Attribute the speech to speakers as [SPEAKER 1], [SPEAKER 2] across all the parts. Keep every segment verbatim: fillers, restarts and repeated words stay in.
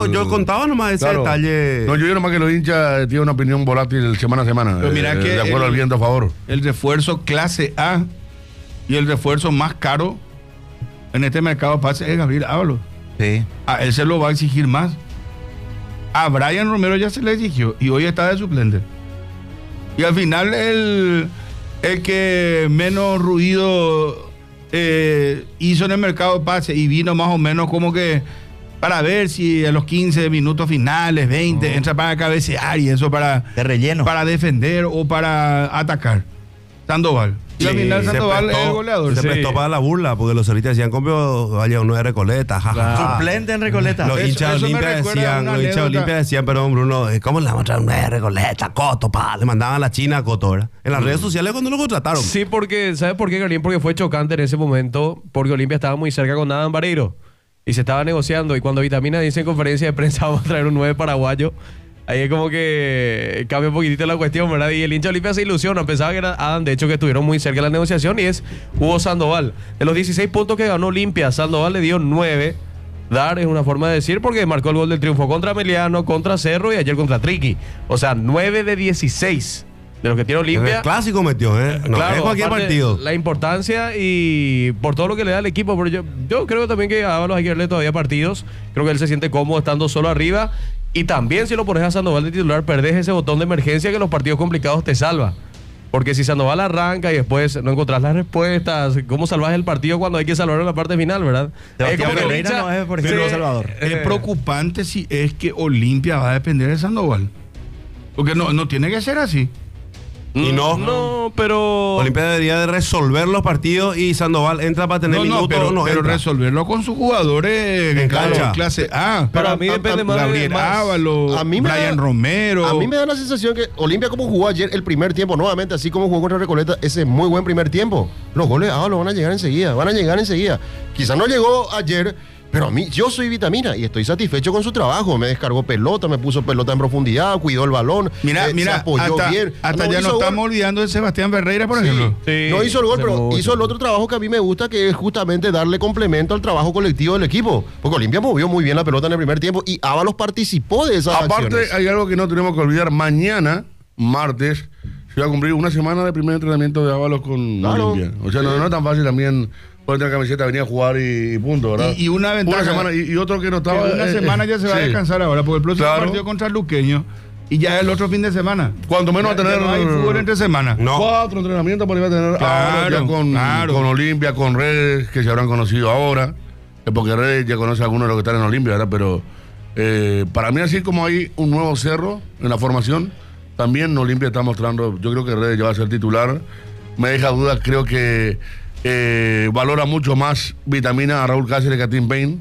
[SPEAKER 1] Yo contaba nomás ese claro. detalle.
[SPEAKER 2] No, yo digo nomás que los hinchas tienen una opinión volátil semana a semana.
[SPEAKER 3] Pero mira
[SPEAKER 2] eh,
[SPEAKER 3] que
[SPEAKER 2] de acuerdo
[SPEAKER 3] el,
[SPEAKER 2] al viento a favor.
[SPEAKER 3] El refuerzo clase A y el refuerzo más caro en este mercado pase es Gabriel Ábalos.
[SPEAKER 1] Sí.
[SPEAKER 3] A él se lo va a exigir más. A Brian Romero ya se le exigió y hoy está de suplente. Y al final el, el que menos ruido eh, hizo en el mercado de pase y vino más o menos como que para ver si a los quince minutos finales, veinte, oh. entra para cabecear y eso para,
[SPEAKER 4] de relleno,
[SPEAKER 3] para defender o para atacar. Sandoval. Y
[SPEAKER 1] sí,
[SPEAKER 3] al final Sandoval
[SPEAKER 1] prestó,
[SPEAKER 3] es el goleador.
[SPEAKER 1] Se
[SPEAKER 3] sí.
[SPEAKER 1] prestó para la burla, porque los ahorita decían, como vaya uno de Recoleta, jajaja.
[SPEAKER 4] Claro. Suplente en Recoleta.
[SPEAKER 1] Los hinchas de Olimpia decían, los hinchas de Olimpia decían, pero Bruno, ¿cómo le vamos a traer un nueve de Recoleta? Coto, pa, le mandaban a la China a Coto, ¿verdad? En las mm. redes sociales cuando lo contrataron.
[SPEAKER 5] Sí, porque, ¿sabes por qué, Gabriel? Porque fue chocante en ese momento, porque Olimpia estaba muy cerca con Adam Vareiro y se estaba negociando, y cuando Vitamina dice en conferencia de prensa vamos a traer un nueve paraguayo, ahí es como que cambia un poquitito la cuestión, ¿verdad? Y el hincha Olimpia se ilusiona, pensaba que era Adam, de hecho que estuvieron muy cerca de la negociación, y es Hugo Sandoval. De los dieciséis puntos que ganó Olimpia, Sandoval le dio nueve. Dar es una forma de decir, porque marcó el gol del triunfo contra Meliano, contra Cerro y ayer contra Triqui. O sea, nueve de dieciséis de los que tiene Olimpia.
[SPEAKER 1] El clásico metió, ¿eh? No
[SPEAKER 5] claro,
[SPEAKER 1] es cualquier partido.
[SPEAKER 5] La importancia y por todo lo que le da al equipo. Pero yo, yo creo también que a Ábalos hay que darle todavía partidos. Creo que él se siente cómodo estando solo arriba. Y también si lo pones a Sandoval de titular, perdés ese botón de emergencia que los partidos complicados te salva. Porque si Sandoval arranca y después no encontrás las respuestas, ¿cómo salvas el partido cuando hay que salvarlo en la parte final, verdad?
[SPEAKER 4] Es como que Reina no es, por ejemplo,
[SPEAKER 3] pero,
[SPEAKER 4] Salvador.
[SPEAKER 3] Es eh, preocupante si es que Olimpia va a depender de Sandoval. Porque no, no tiene que ser así.
[SPEAKER 1] Y no,
[SPEAKER 5] no, pero
[SPEAKER 1] Olimpia debería de resolver los partidos y Sandoval entra para tener
[SPEAKER 3] no,
[SPEAKER 1] minutos.
[SPEAKER 3] No, pero,
[SPEAKER 1] no
[SPEAKER 3] pero resolverlo con sus jugadores en cancha, clase A.
[SPEAKER 5] Pero a mí
[SPEAKER 3] a,
[SPEAKER 5] depende
[SPEAKER 3] a,
[SPEAKER 5] más
[SPEAKER 3] Gabriel
[SPEAKER 5] de más.
[SPEAKER 3] Ábalos,
[SPEAKER 6] a mí me
[SPEAKER 3] Brian
[SPEAKER 6] da,
[SPEAKER 3] Romero.
[SPEAKER 6] A mí me da la sensación que Olimpia, como jugó ayer el primer tiempo, nuevamente, así como jugó contra Recoleta, ese muy buen primer tiempo. Los goles de Ábalos van a llegar enseguida, van a llegar enseguida. Quizás no llegó ayer, pero a mí, yo soy Vitamina y estoy satisfecho con su trabajo. Me descargó pelota, me puso pelota en profundidad, cuidó el balón,
[SPEAKER 3] mira,
[SPEAKER 6] eh,
[SPEAKER 3] mira,
[SPEAKER 6] se apoyó
[SPEAKER 3] hasta,
[SPEAKER 6] bien.
[SPEAKER 3] Hasta
[SPEAKER 6] no
[SPEAKER 3] ya nos estamos olvidando de Sebastián Ferreira, por
[SPEAKER 6] sí,
[SPEAKER 3] ejemplo.
[SPEAKER 5] Sí,
[SPEAKER 6] no hizo el gol, pero
[SPEAKER 5] mucho.
[SPEAKER 6] hizo el otro trabajo que a mí me gusta, que es justamente darle complemento al trabajo colectivo del equipo. Porque Olimpia movió muy bien la pelota en el primer tiempo y Ábalos participó de esas
[SPEAKER 2] Aparte,
[SPEAKER 6] acciones.
[SPEAKER 2] hay algo que no tenemos que olvidar. Mañana, martes, se va a cumplir una semana de primer entrenamiento de Ábalos con
[SPEAKER 6] Claro.
[SPEAKER 2] Olimpia. O sea, no, no es tan fácil también ponerte la camiseta, venir a jugar y, y punto, ¿verdad?
[SPEAKER 3] Y, y una ventaja.
[SPEAKER 2] Una semana, y, y otro que no estaba.
[SPEAKER 3] Que una
[SPEAKER 2] eh,
[SPEAKER 3] semana ya se va
[SPEAKER 2] sí.
[SPEAKER 3] a descansar ahora, porque el próximo
[SPEAKER 2] Claro.
[SPEAKER 3] partido contra el Luqueño y ya es el otro fin de semana.
[SPEAKER 2] Cuando menos
[SPEAKER 3] Ya-
[SPEAKER 2] va a tener.
[SPEAKER 3] ya no hay fútbol entre semana.
[SPEAKER 1] No.
[SPEAKER 2] Cuatro entrenamientos para ir a tener
[SPEAKER 3] Claro,
[SPEAKER 2] ahora ya con,
[SPEAKER 3] claro.
[SPEAKER 2] con Olimpia, con Redes, que se habrán conocido ahora. eh, Porque Redes ya conoce a algunos de los que están en Olimpia, ¿verdad? Pero eh, para mí, así como hay un nuevo cerro en la formación, también Olimpia está mostrando. Yo creo que Redes ya va a ser titular. Me deja dudas, creo que eh, valora mucho más Vitamina a Raúl Cáceres que a Tim Payne.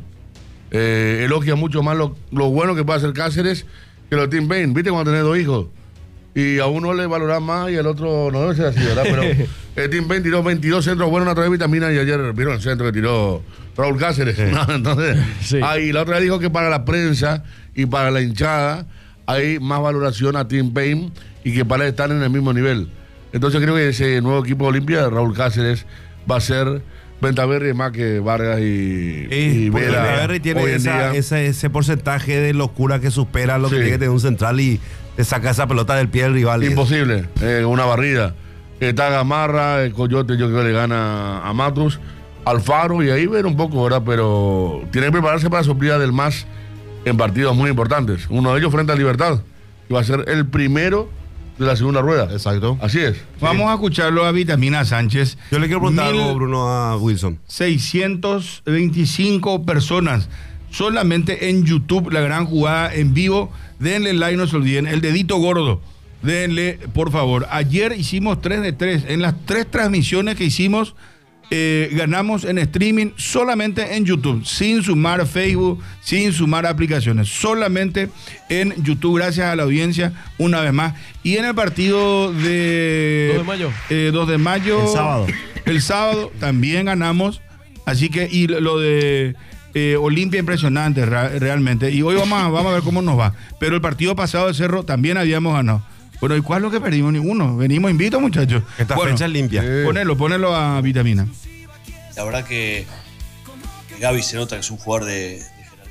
[SPEAKER 2] Eh, elogia mucho más lo, lo bueno que puede hacer Cáceres que lo de Tim Payne. ¿Viste cuando tenés dos hijos? Y a uno le valora más y al otro no debe ser así, ¿verdad? Pero eh, Tim Payne tiró veintidós centros buenos otra vez Vitamina y ayer vieron el centro que tiró Raúl Cáceres. Sí. ¿No? Entonces,
[SPEAKER 5] Sí.
[SPEAKER 2] ahí la otra vez dijo que para la prensa y para la hinchada hay más valoración a Tim Payne y que para él están en el mismo nivel. Entonces creo que ese nuevo equipo de Olimpia, Raúl Cáceres, va a ser Ventaverri más que Vargas y,
[SPEAKER 1] Y,
[SPEAKER 2] y
[SPEAKER 1] porque
[SPEAKER 2] Vera.
[SPEAKER 1] Ventaverri tiene
[SPEAKER 2] hoy en
[SPEAKER 1] esa,
[SPEAKER 2] día.
[SPEAKER 1] ese, ese porcentaje de locura que supera lo que
[SPEAKER 2] Sí.
[SPEAKER 1] tiene que tener un central y te saca esa pelota del pie del rival.
[SPEAKER 2] Imposible, eh, una barrida. Está Gamarra, el Coyote, yo creo que le gana a Matus, Alfaro, y ahí ver un poco, ¿verdad? Pero tiene que prepararse para suplir a Del Mas en partidos muy importantes. Uno de ellos frente a Libertad, que va a ser el primero de la segunda rueda.
[SPEAKER 6] Exacto.
[SPEAKER 2] Así es.
[SPEAKER 3] Vamos a escucharlo a Vitamina Sánchez.
[SPEAKER 1] Yo le quiero preguntar
[SPEAKER 3] Mil-
[SPEAKER 1] algo, Bruno, a Wilson.
[SPEAKER 3] seiscientas veinticinco personas solamente en YouTube, la gran jugada en vivo. Denle like, no se olviden, el dedito gordo. Denle, por favor. Ayer hicimos tres de tres. En las tres transmisiones que hicimos, eh, ganamos en streaming solamente en YouTube, sin sumar Facebook, sin sumar aplicaciones, solamente en YouTube, gracias a la audiencia, una vez más. Y en el partido de
[SPEAKER 5] dos de mayo.
[SPEAKER 3] eh, dos de mayo,
[SPEAKER 4] El sábado.
[SPEAKER 3] el sábado también ganamos. Así que, y lo de eh, Olimpia, impresionante ra- realmente. Y hoy vamos a, vamos a ver cómo nos va. Pero el partido pasado de Cerro también habíamos ganado. Bueno, ¿y cuál es lo que perdimos? Ninguno. Venimos invitos, muchachos.
[SPEAKER 1] Esta
[SPEAKER 3] Bueno,
[SPEAKER 1] fecha es limpia.
[SPEAKER 6] eh,
[SPEAKER 3] Ponelo, ponelo a Vitamina.
[SPEAKER 7] La verdad que, que Gaby se nota que es un jugador de, de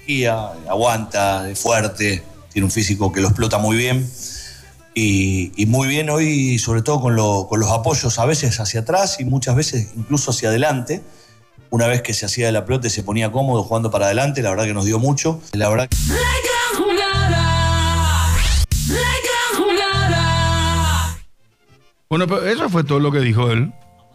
[SPEAKER 7] energía, aguanta, es fuerte, tiene un físico que lo explota muy bien. Y, y muy bien hoy, sobre todo con, lo, con los apoyos a veces hacia atrás y muchas veces incluso hacia adelante. Una vez que se hacía de la pelota y se ponía cómodo jugando para adelante, la verdad que nos dio mucho. La verdad que...
[SPEAKER 3] Bueno, pero eso fue todo lo que dijo él.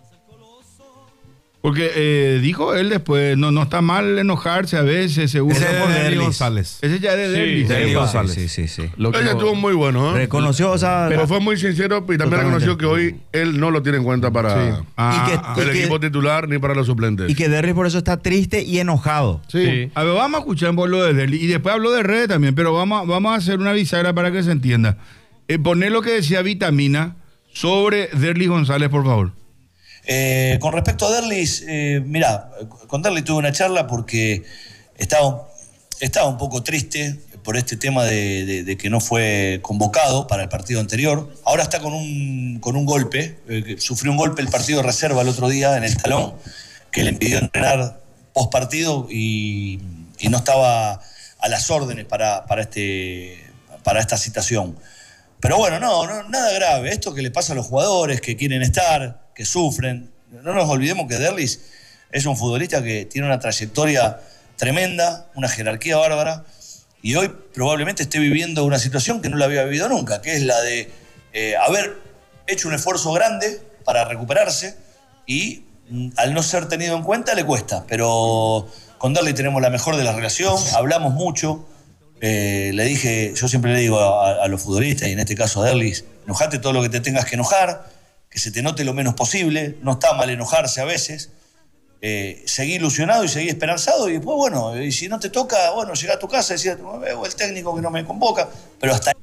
[SPEAKER 3] Porque eh, dijo él después, no, no está mal enojarse a veces, seguro.
[SPEAKER 1] Ese es
[SPEAKER 3] por
[SPEAKER 1] de Derlis
[SPEAKER 3] Derlis.
[SPEAKER 1] González.
[SPEAKER 3] Ese ya es de
[SPEAKER 5] Sí,
[SPEAKER 3] Derlis.
[SPEAKER 5] Derlis
[SPEAKER 3] Epa.
[SPEAKER 5] González.
[SPEAKER 4] Sí, sí, sí.
[SPEAKER 5] Lo que
[SPEAKER 2] Ella
[SPEAKER 5] no-
[SPEAKER 2] estuvo muy bueno, ¿eh?
[SPEAKER 4] Reconoció, o sea,
[SPEAKER 2] Pero fue muy sincero y también
[SPEAKER 4] Totalmente.
[SPEAKER 2] reconoció que hoy él no lo tiene en cuenta para
[SPEAKER 3] Ah,
[SPEAKER 4] Y que-
[SPEAKER 3] ah,
[SPEAKER 2] el
[SPEAKER 4] y que-
[SPEAKER 2] equipo titular ni para los suplentes.
[SPEAKER 4] y que Derris por eso está triste y enojado.
[SPEAKER 6] Sí.
[SPEAKER 5] Sí.
[SPEAKER 3] A ver, vamos a escuchar un poco lo de Derlis. Y después habló de redes también, pero vamos, a- vamos a hacer una bisagra para que se entienda. Eh, poner lo que decía Vitamina sobre Derlis González, por favor.
[SPEAKER 7] Eh, con respecto a Derlis, eh, mirá, con Derlis tuve una charla porque estaba, estaba un poco triste por este tema de, de- de que no fue convocado para el partido anterior. Ahora está con un, con un golpe, eh, que sufrió un golpe el partido de reserva el otro día en el talón, que le impidió entrenar post partido y, y no estaba a las órdenes para, para, este, para esta citación. Pero bueno, no, no, nada grave. Esto que le pasa a los jugadores que quieren estar, que sufren. No nos olvidemos que Derlis es un futbolista que tiene una trayectoria tremenda, una jerarquía bárbara, y hoy probablemente esté viviendo una situación que no la había vivido nunca, que es la de eh, haber hecho un esfuerzo grande para recuperarse y mm, al no ser tenido en cuenta le cuesta. Pero con Derlis tenemos la mejor de la relación, hablamos mucho. Eh, le dije, yo siempre le digo a, a los futbolistas, y en este caso a Derlis, enojate todo lo que te tengas que enojar, que se te note lo menos posible, no está mal enojarse a veces, eh, seguí ilusionado y seguí esperanzado, y después, bueno, y si no te toca, bueno, llega a tu casa y decir, veo el técnico que no me convoca, pero hasta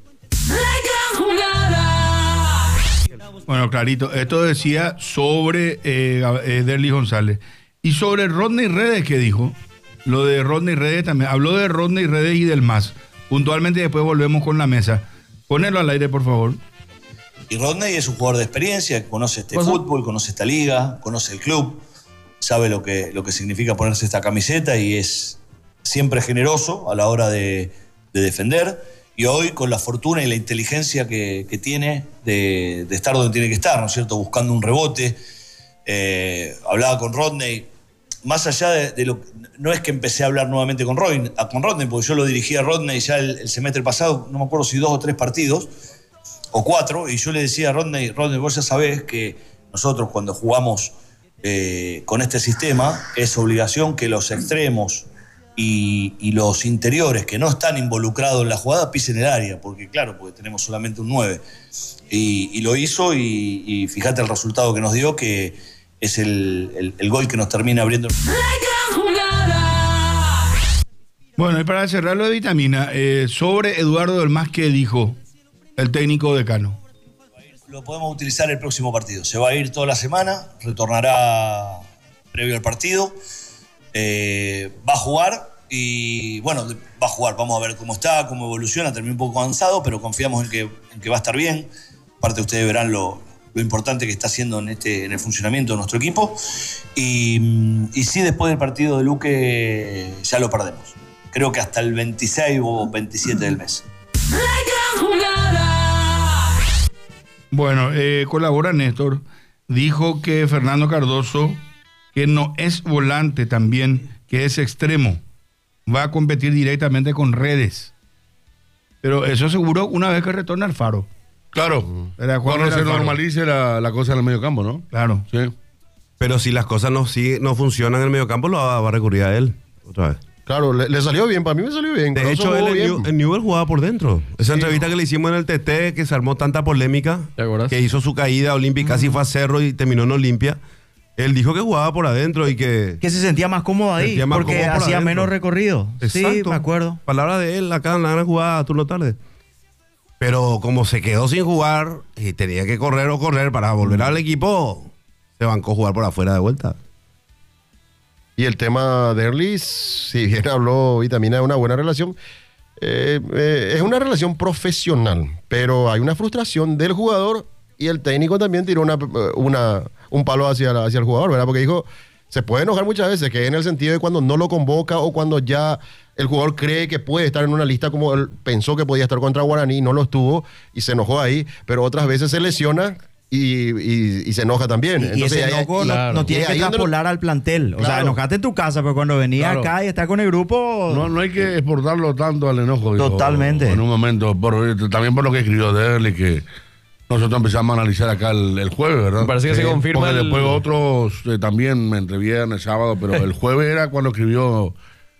[SPEAKER 3] Bueno, clarito. Esto decía sobre eh, eh, Derlis González. Y sobre Rodney Redes, ¿qué dijo? Lo de Rodney Redes también. Habló de Rodney Redes y del MAS. Puntualmente después volvemos con la mesa. Ponelo al aire, por favor.
[SPEAKER 7] Y Rodney es un jugador de experiencia, que conoce este
[SPEAKER 5] ¿Cosa?
[SPEAKER 7] fútbol, conoce esta liga, conoce el club, sabe lo que, lo que significa ponerse esta camiseta y es siempre generoso a la hora de, de defender. Y hoy con la fortuna y la inteligencia que, que tiene de, de estar donde tiene que estar, ¿no es cierto? Buscando un rebote. Eh, hablaba con Rodney, más allá de, de lo... No es que empecé a hablar nuevamente con Rodney, con Rodney porque yo lo dirigí a Rodney ya el, el semestre pasado, no me acuerdo si dos o tres partidos, o cuatro, y yo le decía a Rodney, Rodney, vos ya sabés que nosotros cuando jugamos eh, con este sistema es obligación que los extremos y, y los interiores que no están involucrados en la jugada pisen el área, porque claro, porque tenemos solamente un nueve. Y, y lo hizo y, y fíjate el resultado que nos dio, que es el, el, el gol que nos termina abriendo.
[SPEAKER 3] Bueno, y para cerrar lo de Vitamina, eh, sobre Eduardo del MAS, ¿qué dijo el técnico decano?
[SPEAKER 7] Lo podemos utilizar el próximo partido. Se va a ir toda la semana, retornará previo al partido, eh, va a jugar y bueno, va a jugar. Vamos a ver cómo está, cómo evoluciona. Terminó un poco avanzado, pero confiamos en que, en que va a estar bien. Aparte ustedes verán lo, lo importante que está haciendo en, este, en el funcionamiento de nuestro equipo. Y, y sí, después del partido de Luque ya lo perdemos. Creo que hasta el veintiséis o veintisiete del mes.
[SPEAKER 3] Bueno, eh, colabora Néstor. Dijo que Fernando Cardoso, que no es volante también, que es extremo, va a competir directamente con Redes. Pero eso seguro una vez que retorne al Faro.
[SPEAKER 2] Claro,
[SPEAKER 3] Era Juan
[SPEAKER 2] cuando se
[SPEAKER 3] Alfaro.
[SPEAKER 2] normalice la, la cosa en el medio campo, ¿no?
[SPEAKER 3] Claro.
[SPEAKER 2] Sí.
[SPEAKER 1] Pero si las cosas no, sigue, no funcionan en el mediocampo, lo va, va a recurrir a él otra vez.
[SPEAKER 6] Claro, le, le salió bien, para mí me salió bien.
[SPEAKER 1] De
[SPEAKER 6] Cardoso
[SPEAKER 1] hecho, él
[SPEAKER 6] jugó
[SPEAKER 1] en,
[SPEAKER 6] bien.
[SPEAKER 1] New- en Newell jugaba por dentro. Esa entrevista que le hicimos en el T T, que se armó tanta polémica,
[SPEAKER 5] ¿Te acuerdas?
[SPEAKER 1] que hizo su caída olímpica, casi fue a Cerro y terminó en Olimpia. Él dijo que jugaba por adentro y que...
[SPEAKER 4] Que se sentía más cómodo ahí,
[SPEAKER 1] Sentía más
[SPEAKER 4] porque
[SPEAKER 1] cómodo por
[SPEAKER 4] hacía
[SPEAKER 1] adentro.
[SPEAKER 4] menos recorrido. Sí,
[SPEAKER 1] Exacto.
[SPEAKER 4] me acuerdo.
[SPEAKER 1] Palabra de él acá en la gran jugada, turno tarde. Pero como se quedó sin jugar y tenía que correr o correr para volver al equipo, se bancó jugar por afuera de vuelta.
[SPEAKER 6] Y el tema de Derlis, si bien habló Vitamina de una buena relación, eh, eh, es una relación profesional, pero hay una frustración del jugador y el técnico también tiró una, una, un palo hacia, la- hacia el jugador, ¿verdad? Porque dijo, Se puede enojar muchas veces, que es en el sentido de cuando no lo convoca o cuando ya el jugador cree que puede estar en una lista como él pensó que podía estar contra Guaraní y no lo estuvo y se enojó ahí, pero otras veces se lesiona y, y- y se enoja también.
[SPEAKER 4] Y, y
[SPEAKER 6] Entonces,
[SPEAKER 4] ese
[SPEAKER 6] ahí-
[SPEAKER 4] enojo no,
[SPEAKER 5] claro.
[SPEAKER 4] no tiene
[SPEAKER 6] Y
[SPEAKER 4] que
[SPEAKER 6] ahí donde lo-
[SPEAKER 4] traspolar al plantel. O sea,
[SPEAKER 6] Claro.
[SPEAKER 4] enojate en tu casa, pero cuando venís
[SPEAKER 2] Claro.
[SPEAKER 4] acá y estás con el grupo...
[SPEAKER 2] No, no hay que exportarlo tanto al enojo. digo,
[SPEAKER 4] Totalmente.
[SPEAKER 2] En un momento, por- también por lo que escribió Derli, que nosotros empezamos a analizar acá el, el jueves, ¿verdad?
[SPEAKER 5] Me parece que se confirma
[SPEAKER 2] Porque
[SPEAKER 5] el-
[SPEAKER 2] después otros eh, también, entre viernes, sábado, pero el jueves era cuando escribió,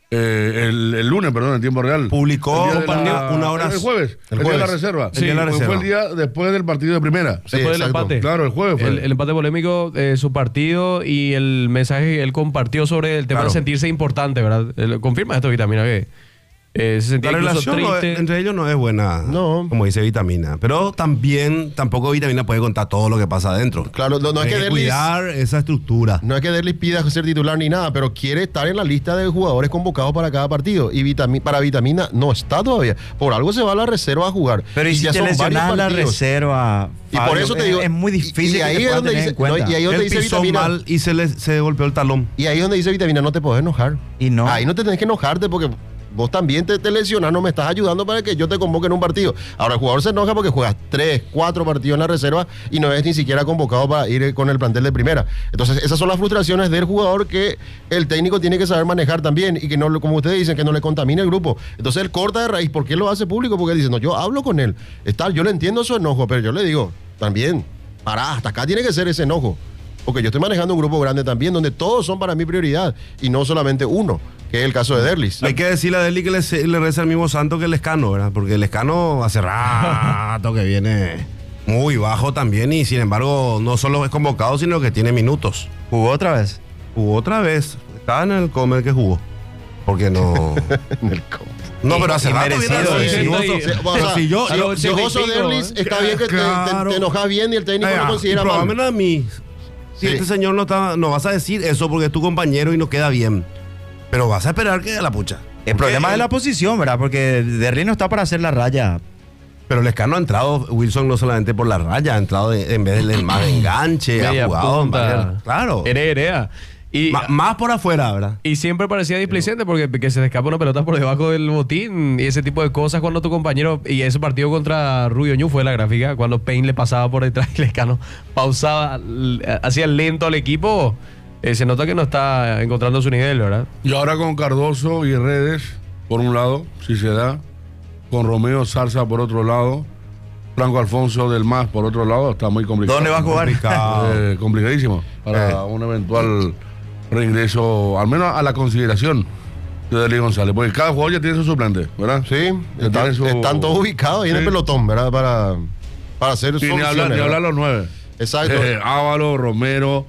[SPEAKER 2] eh, el, el lunes, perdón, en tiempo real.
[SPEAKER 1] Publicó
[SPEAKER 2] El día de
[SPEAKER 1] partido
[SPEAKER 2] la-
[SPEAKER 1] una hora-
[SPEAKER 2] El jueves, el,
[SPEAKER 6] el
[SPEAKER 2] día de la
[SPEAKER 6] jueves.
[SPEAKER 2] reserva.
[SPEAKER 1] El día de la
[SPEAKER 2] Fue-
[SPEAKER 1] reserva.
[SPEAKER 2] Fue el día después del partido de primera.
[SPEAKER 6] Sí,
[SPEAKER 5] Después del
[SPEAKER 6] exacto.
[SPEAKER 5] empate.
[SPEAKER 2] Claro, el jueves fue.
[SPEAKER 5] El, el empate polémico, eh, su partido y el mensaje que él compartió sobre el tema
[SPEAKER 1] Claro.
[SPEAKER 5] de sentirse importante, ¿verdad? Él confirma esto, Vitamina, que eh, se sentía
[SPEAKER 1] La
[SPEAKER 5] incluso
[SPEAKER 1] relación no es-
[SPEAKER 5] triste.
[SPEAKER 1] entre ellos no es buena,
[SPEAKER 6] No.
[SPEAKER 1] como dice Vitamina. Pero también, tampoco Vitamina puede contar todo lo que pasa adentro.
[SPEAKER 6] Claro, no, no es
[SPEAKER 1] Hay
[SPEAKER 6] que
[SPEAKER 1] que
[SPEAKER 6] Derlis-
[SPEAKER 1] cuidar esa estructura.
[SPEAKER 6] No es que Derlis pida ser titular ni nada, pero quiere estar en la lista de jugadores convocados para cada partido. Y vitami- para Vitamina no está todavía. Por algo se va a la reserva a jugar.
[SPEAKER 4] Pero y si
[SPEAKER 6] ya
[SPEAKER 4] te
[SPEAKER 6] son varios
[SPEAKER 4] lesionas la
[SPEAKER 6] partidos.
[SPEAKER 4] reserva,
[SPEAKER 6] Y por
[SPEAKER 4] Fabio,
[SPEAKER 6] eso te
[SPEAKER 4] es-
[SPEAKER 6] digo.
[SPEAKER 4] es muy difícil
[SPEAKER 6] y
[SPEAKER 4] que
[SPEAKER 6] ahí
[SPEAKER 4] te
[SPEAKER 6] es
[SPEAKER 4] puedan
[SPEAKER 6] donde
[SPEAKER 4] tener
[SPEAKER 6] dice,
[SPEAKER 4] en cuenta.
[SPEAKER 6] no, y ahí es donde
[SPEAKER 1] Él
[SPEAKER 6] dice
[SPEAKER 1] pisó
[SPEAKER 6] Vitamina.
[SPEAKER 1] mal y se le se golpeó el talón.
[SPEAKER 6] Y ahí es donde dice Vitamina, no te podés enojar.
[SPEAKER 4] Y no.
[SPEAKER 6] Ahí no te tenés que enojarte porque vos también te, te lesionas, no me estás ayudando para que yo te convoque en un partido. Ahora el jugador se enoja porque juegas tres, cuatro partidos en la reserva y no es ni siquiera convocado para ir con el plantel de primera. Entonces esas son las frustraciones del jugador que el técnico tiene que saber manejar también y que no, lo- como ustedes dicen, que no le contamine el grupo. Entonces él corta de raíz. ¿Por qué lo hace público? Porque él dice, no, yo hablo con él. Está, yo le entiendo su enojo, pero yo le digo, también, pará, hasta acá tiene que ser ese enojo. Porque yo estoy manejando un grupo grande también, donde todos son para mí prioridad y no solamente uno, que es el caso de Derlis.
[SPEAKER 1] Hay que decirle a Deli que le, le reza al mismo santo que el Escano, ¿verdad? Porque el Escano hace rato que viene muy bajo también y sin embargo no solo es convocado, sino que tiene minutos.
[SPEAKER 4] ¿Jugó otra vez?
[SPEAKER 1] Jugó otra vez. Estaba en el Comer que jugó. Porque no...
[SPEAKER 6] En el campo.
[SPEAKER 1] No, pero hace
[SPEAKER 4] Y
[SPEAKER 1] rato
[SPEAKER 4] merecido,
[SPEAKER 1] viene
[SPEAKER 4] sí.
[SPEAKER 1] así, gozo.
[SPEAKER 5] Sí,
[SPEAKER 6] Sí, o
[SPEAKER 1] Pero
[SPEAKER 6] sea,
[SPEAKER 1] si yo...
[SPEAKER 5] a
[SPEAKER 1] yo-
[SPEAKER 5] los
[SPEAKER 6] Si
[SPEAKER 5] ochenta y
[SPEAKER 6] gozo
[SPEAKER 5] pico,
[SPEAKER 6] Derlis,
[SPEAKER 5] ¿eh?
[SPEAKER 6] está bien que te, te-
[SPEAKER 1] Claro.
[SPEAKER 6] te enojas bien y el técnico
[SPEAKER 1] Eh,
[SPEAKER 6] lo
[SPEAKER 1] ah,
[SPEAKER 6] considera
[SPEAKER 1] pero
[SPEAKER 6] mal.
[SPEAKER 1] al menos a mí. Si
[SPEAKER 6] Sí.
[SPEAKER 1] este señor no está, no vas a decir eso porque es tu compañero y no queda bien. Pero vas a esperar que la pucha.
[SPEAKER 4] El
[SPEAKER 1] Porque
[SPEAKER 4] problema es
[SPEAKER 1] él-
[SPEAKER 4] la posición, ¿verdad? Porque Derry no está para hacer la raya.
[SPEAKER 1] Pero el Escano ha entrado, Wilson, no solamente por la raya, ha entrado de- en vez del más de enganche,
[SPEAKER 5] Media
[SPEAKER 1] ha jugado en
[SPEAKER 5] punta.
[SPEAKER 1] varias- Claro.
[SPEAKER 5] Herea, herea. Y,
[SPEAKER 1] Ma- más por afuera, ¿verdad?
[SPEAKER 5] y siempre parecía displicente porque que se te escapa una pelota por debajo del botín y ese tipo de cosas cuando tu compañero, y ese partido contra Rubio Ñu fue la gráfica, cuando Payne le pasaba por detrás y Lescano pausaba, l- hacía lento al equipo, eh, se nota que no está encontrando su nivel, ¿verdad?
[SPEAKER 2] Y ahora con Cardoso y Redes, por un lado, si se da, con Romeo Salsa por otro lado, Franco Alfonso del Mas por otro lado, está muy complicado.
[SPEAKER 4] ¿Dónde va a jugar?
[SPEAKER 1] Complicado.
[SPEAKER 2] Eh, complicadísimo para
[SPEAKER 6] Eh.
[SPEAKER 2] un eventual reingreso, al menos a la consideración de Derly González, porque cada jugador ya tiene su suplente, ¿verdad?
[SPEAKER 6] Sí,
[SPEAKER 2] Ya
[SPEAKER 6] están,
[SPEAKER 2] tiene su-
[SPEAKER 6] están todos ubicados ahí en el
[SPEAKER 2] Sí.
[SPEAKER 6] pelotón, ¿verdad? Para, para hacer
[SPEAKER 2] Y ni hablar,
[SPEAKER 6] soluciones,
[SPEAKER 2] ni
[SPEAKER 6] ¿verdad?
[SPEAKER 2] hablar los nueve.
[SPEAKER 6] Exacto.
[SPEAKER 2] Eh, Ávalo, Romero,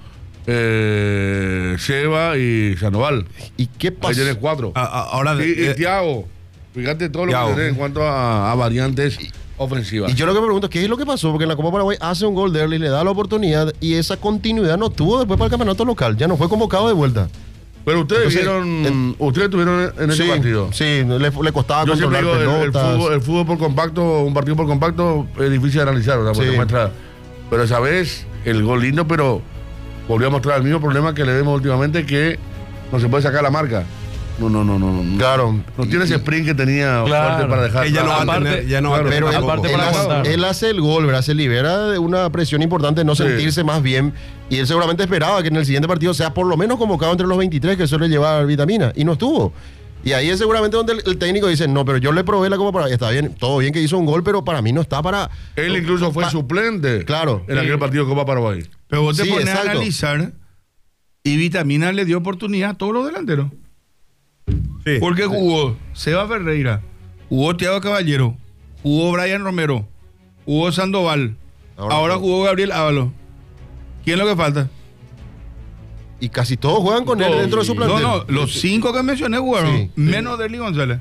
[SPEAKER 2] eh, Sheva y Sandoval.
[SPEAKER 6] ¿Y qué
[SPEAKER 2] Ahí
[SPEAKER 6] pasa?
[SPEAKER 2] tienes cuatro.
[SPEAKER 1] A- a- ahora,
[SPEAKER 2] Y, y
[SPEAKER 1] eh,
[SPEAKER 2] Thiago, fíjate todo lo
[SPEAKER 1] Thiago.
[SPEAKER 2] que tenés en cuanto a, a variantes ofensivas.
[SPEAKER 6] Y yo lo que me pregunto es qué es lo que pasó, porque en la Copa Paraguay hace un gol de Derlis, le da la oportunidad y esa continuidad no tuvo después para el campeonato local, ya no fue convocado de vuelta.
[SPEAKER 2] Pero ustedes
[SPEAKER 6] Entonces,
[SPEAKER 2] vieron,
[SPEAKER 6] en-
[SPEAKER 2] ustedes estuvieron en ese
[SPEAKER 6] sí,
[SPEAKER 2] partido.
[SPEAKER 6] sí, le, le costaba
[SPEAKER 2] Yo siempre
[SPEAKER 6] controlar
[SPEAKER 2] digo, el, el
[SPEAKER 6] pelotas.
[SPEAKER 2] fútbol, el fútbol por compacto, un partido por compacto, es difícil de analizar, ¿verdad? Porque
[SPEAKER 6] Sí.
[SPEAKER 2] muestra. Pero esa vez, el gol lindo, pero volvió a mostrar el mismo problema que le vemos últimamente, que no se puede sacar la marca. No, no, no, no. no.
[SPEAKER 6] Claro.
[SPEAKER 2] No tiene ese sprint que tenía
[SPEAKER 5] Claro.
[SPEAKER 2] fuerte para dejar.
[SPEAKER 1] que ya no va a
[SPEAKER 5] Aparte-
[SPEAKER 1] tener, ya no va a
[SPEAKER 2] claro,
[SPEAKER 1] tener
[SPEAKER 6] Pero él,
[SPEAKER 1] tampoco.
[SPEAKER 5] aparte
[SPEAKER 6] él
[SPEAKER 5] para
[SPEAKER 6] hace,
[SPEAKER 5] aguantar.
[SPEAKER 6] él hace el gol, ¿verdad? Se libera de una presión importante de no
[SPEAKER 2] Sí.
[SPEAKER 6] sentirse más bien. Y él seguramente esperaba que en el siguiente partido sea por lo menos convocado entre los veintitrés que suele llevar Vitamina. Y no estuvo. Y ahí es seguramente donde el, el técnico dice, no, pero yo le probé la Copa Paraguay. Está bien, todo bien que hizo un gol, pero para mí no está para...
[SPEAKER 2] Él incluso fue
[SPEAKER 6] pa-
[SPEAKER 2] suplente.
[SPEAKER 6] Claro.
[SPEAKER 2] En aquel partido de Copa Paraguay.
[SPEAKER 3] Pero vos te
[SPEAKER 6] Sí,
[SPEAKER 3] pones a
[SPEAKER 6] exacto.
[SPEAKER 3] analizar y Vitamina le dio oportunidad a todos los delanteros.
[SPEAKER 1] Sí.
[SPEAKER 3] Porque jugó Seba Ferreira, jugó Thiago Caballero, jugó Brian Romero, jugó Sandoval,
[SPEAKER 6] Ahora
[SPEAKER 3] ahora,
[SPEAKER 6] jugó-
[SPEAKER 3] jugó Gabriel Ávalo. ¿Quién es lo que falta?
[SPEAKER 6] Y casi todos juegan con él
[SPEAKER 2] Todos,
[SPEAKER 6] dentro de su
[SPEAKER 2] sí.
[SPEAKER 3] No,
[SPEAKER 6] plantel.
[SPEAKER 3] no, los cinco que mencioné jugaron,
[SPEAKER 6] Sí, sí.
[SPEAKER 3] menos Derly González.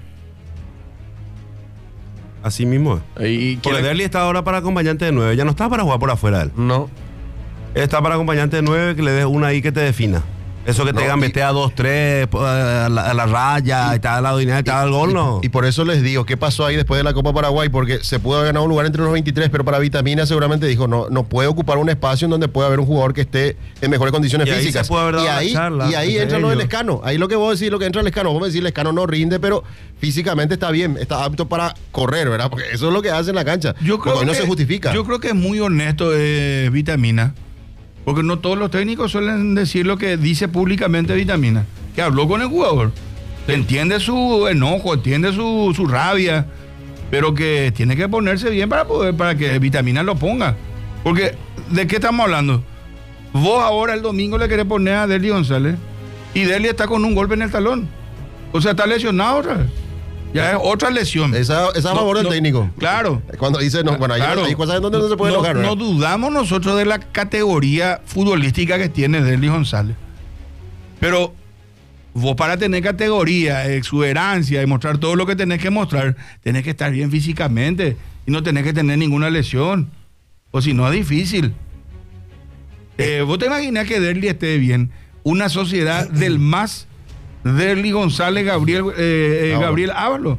[SPEAKER 1] Así mismo es.
[SPEAKER 5] Y
[SPEAKER 1] Porque
[SPEAKER 5] quiere-
[SPEAKER 1] Derly está ahora para acompañante de nueve. Ya no está para jugar por afuera de él.
[SPEAKER 5] No.
[SPEAKER 1] Él está para acompañante de nueve que le des una ahí que te defina. Eso que te
[SPEAKER 6] No,
[SPEAKER 1] gambetea dos, tres, a la, a la raya, y está al lado de y está al gol, ¿no?
[SPEAKER 6] Y por eso les digo, ¿qué pasó ahí después de la Copa Paraguay? Porque se pudo haber ganado un lugar entre los veintitrés, pero para Vitamina seguramente dijo, no, no puede ocupar un espacio en donde pueda haber un jugador que esté en mejores condiciones
[SPEAKER 1] Y ahí
[SPEAKER 6] físicas.
[SPEAKER 1] se puede haber dado
[SPEAKER 6] y
[SPEAKER 1] la
[SPEAKER 6] ahí,
[SPEAKER 1] charla
[SPEAKER 6] y ahí
[SPEAKER 1] entre
[SPEAKER 6] entra lo del
[SPEAKER 1] ellos.
[SPEAKER 6] Lescano. Ahí lo que vos decís, lo que entra el Lescano. Vos me decís, el Lescano no rinde, pero físicamente está bien, está apto para correr, ¿verdad? Porque eso es lo que hace en la cancha.
[SPEAKER 3] Yo creo
[SPEAKER 6] Porque no
[SPEAKER 3] que,
[SPEAKER 6] se justifica.
[SPEAKER 3] Yo creo que es muy honesto eh, Vitamina, porque no todos los técnicos suelen decir lo que dice públicamente Vitamina, que habló con el jugador. Entiende su enojo, entiende su, su rabia, pero que tiene que ponerse bien para poder, para que Vitamina lo ponga. Porque, ¿de qué estamos hablando? Vos ahora el domingo le querés poner a Derly González y Derly está con un golpe en el talón. O sea, está lesionado otra vez. Ya es otra lesión.
[SPEAKER 6] Esa, esa es a
[SPEAKER 3] No,
[SPEAKER 6] favor del
[SPEAKER 3] no,
[SPEAKER 6] técnico.
[SPEAKER 3] Claro.
[SPEAKER 6] Cuando dice, no, bueno, ahí
[SPEAKER 3] Claro.
[SPEAKER 6] hay cosas en donde no, se puede
[SPEAKER 3] no,
[SPEAKER 6] enojar,
[SPEAKER 3] no
[SPEAKER 6] ¿verdad?
[SPEAKER 3] dudamos nosotros de la categoría futbolística que tiene Derly González. Pero vos para tener categoría, exuberancia y mostrar todo lo que tenés que mostrar, tenés que estar bien físicamente y no tenés que tener ninguna lesión. O si no es difícil. Eh, vos te imaginás que Derly esté bien. Una sociedad del más Derly González Gabriel, eh, eh,
[SPEAKER 6] Ábalo.
[SPEAKER 3] Gabriel Ábalo.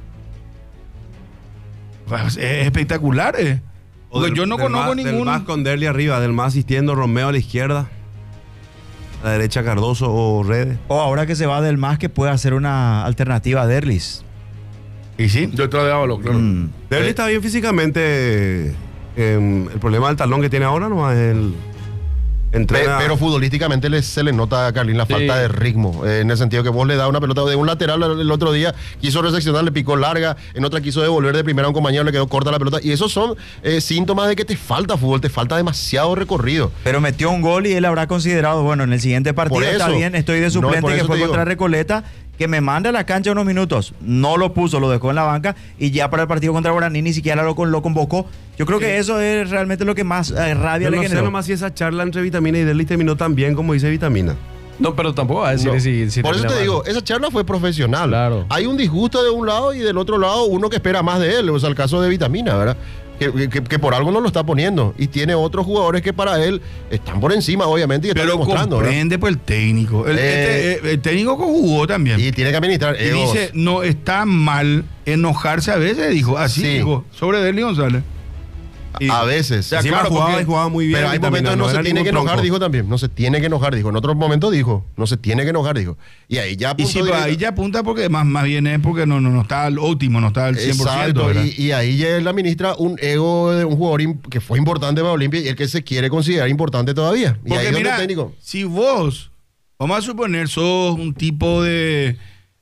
[SPEAKER 3] Pues, es espectacular, eh.
[SPEAKER 1] O
[SPEAKER 3] Porque
[SPEAKER 1] del-
[SPEAKER 3] yo no
[SPEAKER 1] del
[SPEAKER 3] conozco
[SPEAKER 1] más, Del
[SPEAKER 3] ningún.
[SPEAKER 1] más con Derly arriba, del más asistiendo Romeo a la izquierda, a la derecha Cardoso o Redes.
[SPEAKER 4] O ahora que se va del más que puede hacer una alternativa a Derlis.
[SPEAKER 3] Y sí.
[SPEAKER 2] Yo detrás de Ábalo, claro.
[SPEAKER 4] Mm.
[SPEAKER 1] Derly está bien físicamente. eh, el problema del talón que tiene ahora no es el.
[SPEAKER 6] Pe-
[SPEAKER 1] Entrena.
[SPEAKER 6] Pero futbolísticamente le- se le nota a Carlín la
[SPEAKER 5] Sí.
[SPEAKER 6] falta de ritmo, eh, en el sentido que vos le das una pelota de un lateral el, el otro día, quiso reseccionar, le picó larga, en otra quiso devolver de primera a un compañero, le quedó corta la pelota, y esos son eh, síntomas de que te falta fútbol, te falta demasiado recorrido.
[SPEAKER 4] Pero metió un gol y él habrá considerado, bueno, en el siguiente partido
[SPEAKER 6] Por
[SPEAKER 4] está
[SPEAKER 6] eso.
[SPEAKER 4] bien, estoy de
[SPEAKER 6] No,
[SPEAKER 4] suplente
[SPEAKER 6] por
[SPEAKER 4] que
[SPEAKER 6] eso
[SPEAKER 4] fue
[SPEAKER 6] te digo.
[SPEAKER 4] contra Recoleta, que me manda a la cancha unos minutos. No lo puso, lo dejó en la banca y ya para el partido contra Guaraní ni siquiera lo, con- lo convocó. Yo creo que eso es realmente lo que más eh, rabia
[SPEAKER 1] Yo
[SPEAKER 4] le
[SPEAKER 1] no sé
[SPEAKER 4] generó.
[SPEAKER 1] nomás si esa charla entre Vitamina y Derly terminó tan bien como dice Vitamina.
[SPEAKER 5] No, pero tampoco va a decir
[SPEAKER 6] No.
[SPEAKER 5] si, si
[SPEAKER 6] Por eso
[SPEAKER 5] termina
[SPEAKER 6] te
[SPEAKER 5] mal.
[SPEAKER 6] digo, esa charla fue profesional.
[SPEAKER 5] Claro.
[SPEAKER 6] Hay un disgusto de un lado y del otro lado uno que espera más de él, o sea, el caso de Vitamina, ¿verdad? Que, que- que por algo no lo está poniendo. Y tiene otros jugadores que para él están por encima, obviamente, y están
[SPEAKER 3] Pero
[SPEAKER 6] demostrando, ¿verdad?
[SPEAKER 3] comprende pues el técnico. El,
[SPEAKER 6] Eh,
[SPEAKER 3] este, eh, el técnico que jugó también.
[SPEAKER 6] Y tiene que administrar
[SPEAKER 3] Y
[SPEAKER 6] egos.
[SPEAKER 3] dice, no está mal enojarse a veces, dijo. Así
[SPEAKER 6] Sí.
[SPEAKER 3] dijo, sobre Derly González.
[SPEAKER 1] Y
[SPEAKER 6] a veces.
[SPEAKER 3] sea,
[SPEAKER 1] encima
[SPEAKER 3] claro,
[SPEAKER 1] jugaba
[SPEAKER 3] porque-
[SPEAKER 1] y jugaba muy bien.
[SPEAKER 6] Pero hay
[SPEAKER 1] Vitamina,
[SPEAKER 6] momentos que no, se
[SPEAKER 1] era
[SPEAKER 6] tiene que
[SPEAKER 1] ningún
[SPEAKER 6] enojar,
[SPEAKER 1] tronco.
[SPEAKER 6] dijo también. No se tiene que enojar, dijo. En otros momentos dijo, no se tiene que enojar, dijo. Y ahí ya
[SPEAKER 3] Y
[SPEAKER 6] apuntó
[SPEAKER 3] sí, pero
[SPEAKER 6] directo.
[SPEAKER 3] ahí ya apunta porque más, más bien es porque no, no, no está al óptimo, no está al cien por ciento.
[SPEAKER 6] Exacto,
[SPEAKER 3] ¿verdad?
[SPEAKER 6] y, y ahí ya él administra un ego de un jugador im- que fue importante para Olimpia y el que se quiere considerar importante todavía. Y ahí
[SPEAKER 3] Porque
[SPEAKER 6] es donde
[SPEAKER 3] mira,
[SPEAKER 6] el técnico.
[SPEAKER 3] si vos, vamos a suponer, sos un tipo de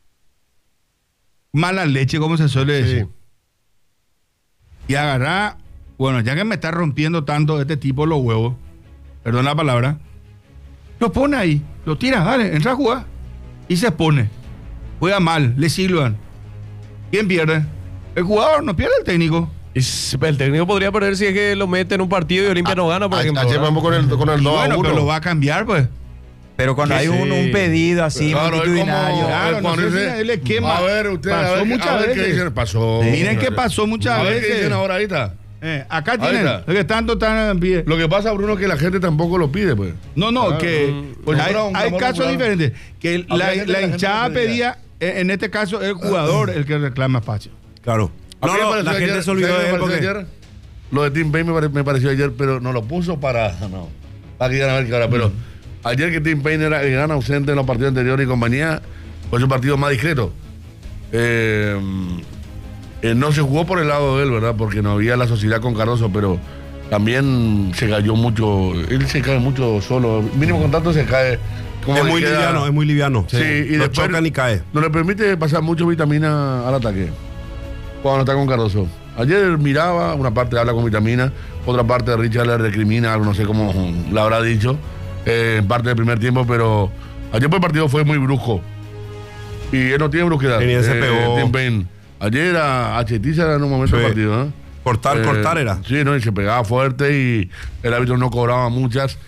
[SPEAKER 3] mala leche, como se suele decir,
[SPEAKER 6] Sí.
[SPEAKER 3] y agarrá, bueno, ya que me está rompiendo tanto este tipo los huevos, perdón la palabra, lo pone ahí, lo tira, dale, entra a jugar, y se pone, juega mal, le silban. ¿Quién pierde? El jugador, no pierde el técnico.
[SPEAKER 5] Y si- el técnico podría perder si es que lo mete en un partido y Olimpia no gana, por
[SPEAKER 6] A-
[SPEAKER 5] ejemplo.
[SPEAKER 6] Ayer
[SPEAKER 5] ¿verdad?
[SPEAKER 6] vamos con el, con el
[SPEAKER 3] Y
[SPEAKER 6] dos
[SPEAKER 3] bueno,
[SPEAKER 6] a uno.
[SPEAKER 3] pero lo va a cambiar, pues.
[SPEAKER 4] Pero cuando
[SPEAKER 5] Que
[SPEAKER 4] hay un,
[SPEAKER 5] sí.
[SPEAKER 4] un pedido así,
[SPEAKER 2] Claro, es como-
[SPEAKER 4] multitudinario.
[SPEAKER 3] Claro, no
[SPEAKER 2] cuando
[SPEAKER 3] sé
[SPEAKER 2] dice,
[SPEAKER 3] si él le quema.
[SPEAKER 2] A ver, usted,
[SPEAKER 3] Pasó
[SPEAKER 2] a ver,
[SPEAKER 3] muchas
[SPEAKER 2] a ver qué
[SPEAKER 3] veces.
[SPEAKER 2] dicen, pasó.
[SPEAKER 4] Sí.
[SPEAKER 3] Miren qué pasó muchas
[SPEAKER 2] A ver qué
[SPEAKER 3] veces.
[SPEAKER 2] dicen ahora, ahí está.
[SPEAKER 3] Eh, acá
[SPEAKER 2] Ahí
[SPEAKER 3] tienen,
[SPEAKER 2] está.
[SPEAKER 3] lo que tanto están en pie.
[SPEAKER 2] Lo que pasa, Bruno, es que la gente tampoco lo pide, pues.
[SPEAKER 3] No, no,
[SPEAKER 2] Claro,
[SPEAKER 3] que
[SPEAKER 2] mm,
[SPEAKER 3] pues
[SPEAKER 2] un
[SPEAKER 3] hay,
[SPEAKER 2] clamor,
[SPEAKER 3] hay
[SPEAKER 2] un
[SPEAKER 3] casos
[SPEAKER 2] clamor.
[SPEAKER 3] diferentes. Que el- la,
[SPEAKER 2] Habría gente-
[SPEAKER 3] la
[SPEAKER 2] la gente
[SPEAKER 3] hinchada
[SPEAKER 2] lo pedía.
[SPEAKER 3] pedía, eh, en este caso, el jugador el que reclama espacio.
[SPEAKER 1] Claro.
[SPEAKER 2] A mí
[SPEAKER 1] No,
[SPEAKER 2] me
[SPEAKER 1] no,
[SPEAKER 2] pareció
[SPEAKER 1] la gente
[SPEAKER 2] ayer-
[SPEAKER 1] se olvidó
[SPEAKER 2] ¿sabes
[SPEAKER 1] de
[SPEAKER 2] qué
[SPEAKER 1] él
[SPEAKER 2] me pareció
[SPEAKER 1] porque.
[SPEAKER 2] ayer? Lo de Tim Payne me, pare- me pareció ayer, pero no lo puso para. No. Para que gane América ahora. Pero ayer que Tim Payne era el gran ausente en los partidos anteriores y compañía, fue su partido más discreto. Eh, eh, no se jugó por el lado de él, ¿verdad? Porque no había la sociedad con Cardoso, pero también se cayó mucho. Él se cae mucho solo. Mínimo contacto se cae. como
[SPEAKER 1] Es
[SPEAKER 2] le
[SPEAKER 1] muy
[SPEAKER 2] queda-
[SPEAKER 1] liviano, es muy liviano.
[SPEAKER 2] Sí, y
[SPEAKER 1] no
[SPEAKER 2] después
[SPEAKER 1] chocan y cae.
[SPEAKER 2] no le permite pasar mucho vitamina al ataque cuando está con Cardoso. Ayer miraba, una parte habla con vitamina, otra parte Richard le recrimina algo, no sé cómo le habrá dicho, eh, en parte del primer tiempo, pero ayer por el partido fue muy brusco. Y él no tiene brusquedad.
[SPEAKER 1] Ni bien se
[SPEAKER 2] eh,
[SPEAKER 1] pegó.
[SPEAKER 2] Tim Payne. Ayer a, a Chetiza era en un momento
[SPEAKER 1] Sí.
[SPEAKER 2] del partido, ¿eh?
[SPEAKER 1] Cortar,
[SPEAKER 2] Eh,
[SPEAKER 1] cortar era.
[SPEAKER 2] Sí, no, y se pegaba fuerte y el árbitro no cobraba muchas.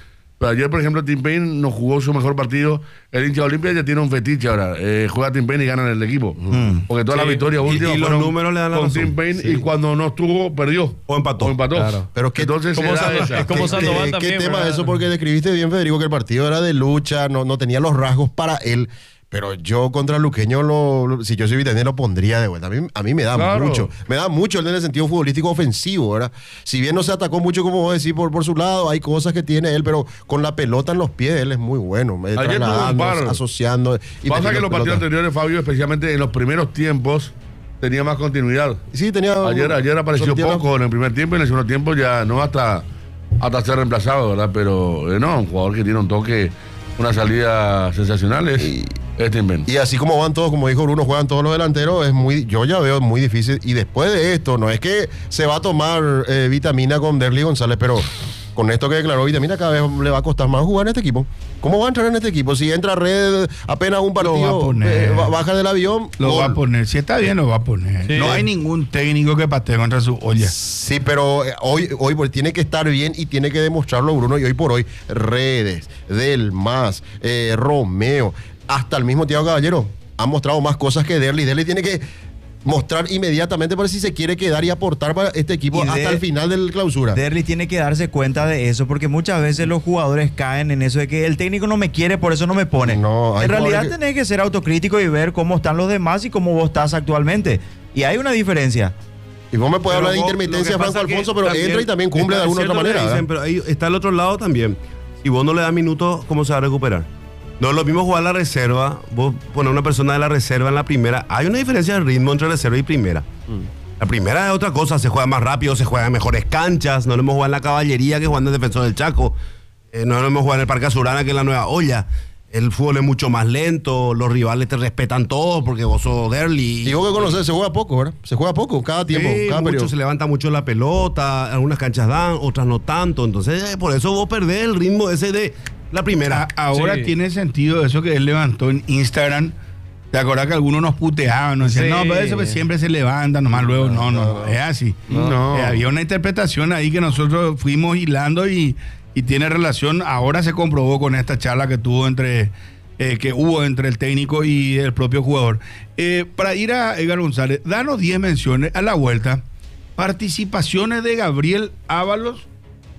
[SPEAKER 2] Pero ayer, por ejemplo, Tim Payne no jugó su mejor partido. El hincha de Olimpia ya tiene un fetiche ahora. Eh, juega Tim Payne y gana en el equipo. Mm. Porque todas
[SPEAKER 1] Sí.
[SPEAKER 2] las victorias
[SPEAKER 1] Y-
[SPEAKER 2] últimas
[SPEAKER 1] y los
[SPEAKER 2] fueron
[SPEAKER 1] números le dan la
[SPEAKER 2] con
[SPEAKER 1] razón.
[SPEAKER 2] Tim Payne
[SPEAKER 1] Sí.
[SPEAKER 2] y cuando no estuvo, perdió.
[SPEAKER 1] O empató.
[SPEAKER 2] O empató.
[SPEAKER 1] Claro.
[SPEAKER 6] Pero qué-
[SPEAKER 2] Entonces
[SPEAKER 5] como
[SPEAKER 2] se da
[SPEAKER 5] Sandoval-
[SPEAKER 2] esa.
[SPEAKER 5] es como
[SPEAKER 6] ¿Qué-
[SPEAKER 5] Sandoval
[SPEAKER 6] qué-
[SPEAKER 5] también,
[SPEAKER 6] ¿Qué tema
[SPEAKER 5] ¿verdad?
[SPEAKER 6] eso? Porque describiste bien, Federico, que el partido era de lucha, no, no tenía los rasgos para él. Pero yo contra Luqueño, lo, lo- si yo soy Vitaminero, lo pondría de vuelta. A mí, a mí me da
[SPEAKER 2] Claro.
[SPEAKER 6] mucho. Me da mucho en el sentido futbolístico ofensivo, ¿verdad? Si bien no se atacó mucho, como vos decís, por, por su lado, hay cosas que tiene él, pero con la pelota en los pies, él es muy bueno. eh,
[SPEAKER 2] Ayer tuvo un
[SPEAKER 6] trasladando,
[SPEAKER 2] par.
[SPEAKER 6] asociando. y
[SPEAKER 2] Pasa
[SPEAKER 6] metiendo
[SPEAKER 2] que los partidos
[SPEAKER 6] pelota.
[SPEAKER 2] anteriores, Fabio, especialmente en los primeros tiempos, tenía más continuidad.
[SPEAKER 6] Sí, tenía.
[SPEAKER 2] Ayer, ayer apareció
[SPEAKER 6] solo tiene-
[SPEAKER 2] poco en el primer tiempo y en el segundo tiempo ya no hasta, hasta ser reemplazado, ¿verdad? Pero eh, no, un jugador que tiene un toque, una salida sensacional es, es Tim Payne.
[SPEAKER 6] Y así como van todos, como dijo Bruno, juegan todos los delanteros, es muy, yo ya veo muy difícil. Y después de esto, no es que se va a tomar eh, Vitamina con Derly González, pero con esto que declaró Vitamina, cada vez le va a costar más jugar en este equipo. ¿Cómo va a entrar en este equipo? Si entra Red apenas un
[SPEAKER 3] Lo va a
[SPEAKER 6] partido,
[SPEAKER 3] poner.
[SPEAKER 6] eh, ba- baja del avión.
[SPEAKER 3] Lo
[SPEAKER 6] gol.
[SPEAKER 3] va a poner. Si está bien, lo va a poner.
[SPEAKER 5] Sí.
[SPEAKER 3] No hay ningún técnico que patee contra su olla.
[SPEAKER 6] Sí, pero eh, hoy, hoy pues, tiene que estar bien y tiene que demostrarlo Bruno. Y hoy por hoy, Redes, Del Mas, eh, Romeo, hasta el mismo Thiago Caballero han mostrado más cosas que Derly. Derly tiene que mostrar inmediatamente para si se quiere quedar y aportar para este equipo
[SPEAKER 4] Y
[SPEAKER 6] hasta
[SPEAKER 4] de-
[SPEAKER 6] el final del clausura.
[SPEAKER 4] Derly tiene que darse cuenta de eso, porque muchas veces los jugadores caen en eso de que el técnico no me quiere, por eso no me pone.
[SPEAKER 6] No, hay
[SPEAKER 4] en realidad
[SPEAKER 6] jugadores que-
[SPEAKER 4] tenés que ser autocrítico y ver cómo están los demás y cómo vos estás actualmente. Y hay una diferencia.
[SPEAKER 6] Y vos me puedes
[SPEAKER 1] Pero
[SPEAKER 6] hablar de
[SPEAKER 1] vos,
[SPEAKER 6] intermitencia,
[SPEAKER 1] lo que
[SPEAKER 6] Franco
[SPEAKER 1] pasa que
[SPEAKER 6] Alfonso, pero
[SPEAKER 1] también
[SPEAKER 6] entra y también cumple de
[SPEAKER 1] está
[SPEAKER 6] alguna otra
[SPEAKER 1] cierto lo que
[SPEAKER 6] manera.
[SPEAKER 1] dicen,
[SPEAKER 6] ¿verdad?
[SPEAKER 1] pero ahí está el otro lado también. Si vos no le das minutos, ¿cómo se va a recuperar? No es lo mismo jugar la reserva, vos poner una persona de la reserva en la primera. Hay una diferencia de ritmo entre reserva y primera. La primera es otra cosa, se juega más rápido, se juega en mejores canchas. No lo hemos jugado en la Caballería que jugando en Defensor del Chaco. Eh, no lo hemos jugado en el Parque Azurana que en la Nueva Olla. El fútbol es mucho más lento, los rivales te respetan todos porque vos sos Derly.
[SPEAKER 6] Y vos que conocés, se juega poco, ¿verdad? Se juega poco, cada tiempo,
[SPEAKER 1] Sí,
[SPEAKER 6] cada
[SPEAKER 1] mucho,
[SPEAKER 6] periodo.
[SPEAKER 1] se levanta mucho la pelota, algunas canchas dan, otras no tanto. Entonces, eh, por eso vos perdés el ritmo ese de la primera.
[SPEAKER 3] A- ahora
[SPEAKER 5] Sí.
[SPEAKER 3] tiene sentido eso que él levantó en Instagram. ¿Te acordás que algunos nos puteaban? Nos decían,
[SPEAKER 5] Sí.
[SPEAKER 3] no, pero eso pues siempre se levanta, nomás luego. No, no, no, es así.
[SPEAKER 2] No.
[SPEAKER 3] Eh, había una interpretación ahí que nosotros fuimos hilando y, y tiene relación. Ahora se comprobó con esta charla que tuvo entre. eh, que hubo entre el técnico y el propio jugador. Eh, para ir a Edgar González, danos diez menciones a la vuelta. Participaciones de Gabriel Ábalos,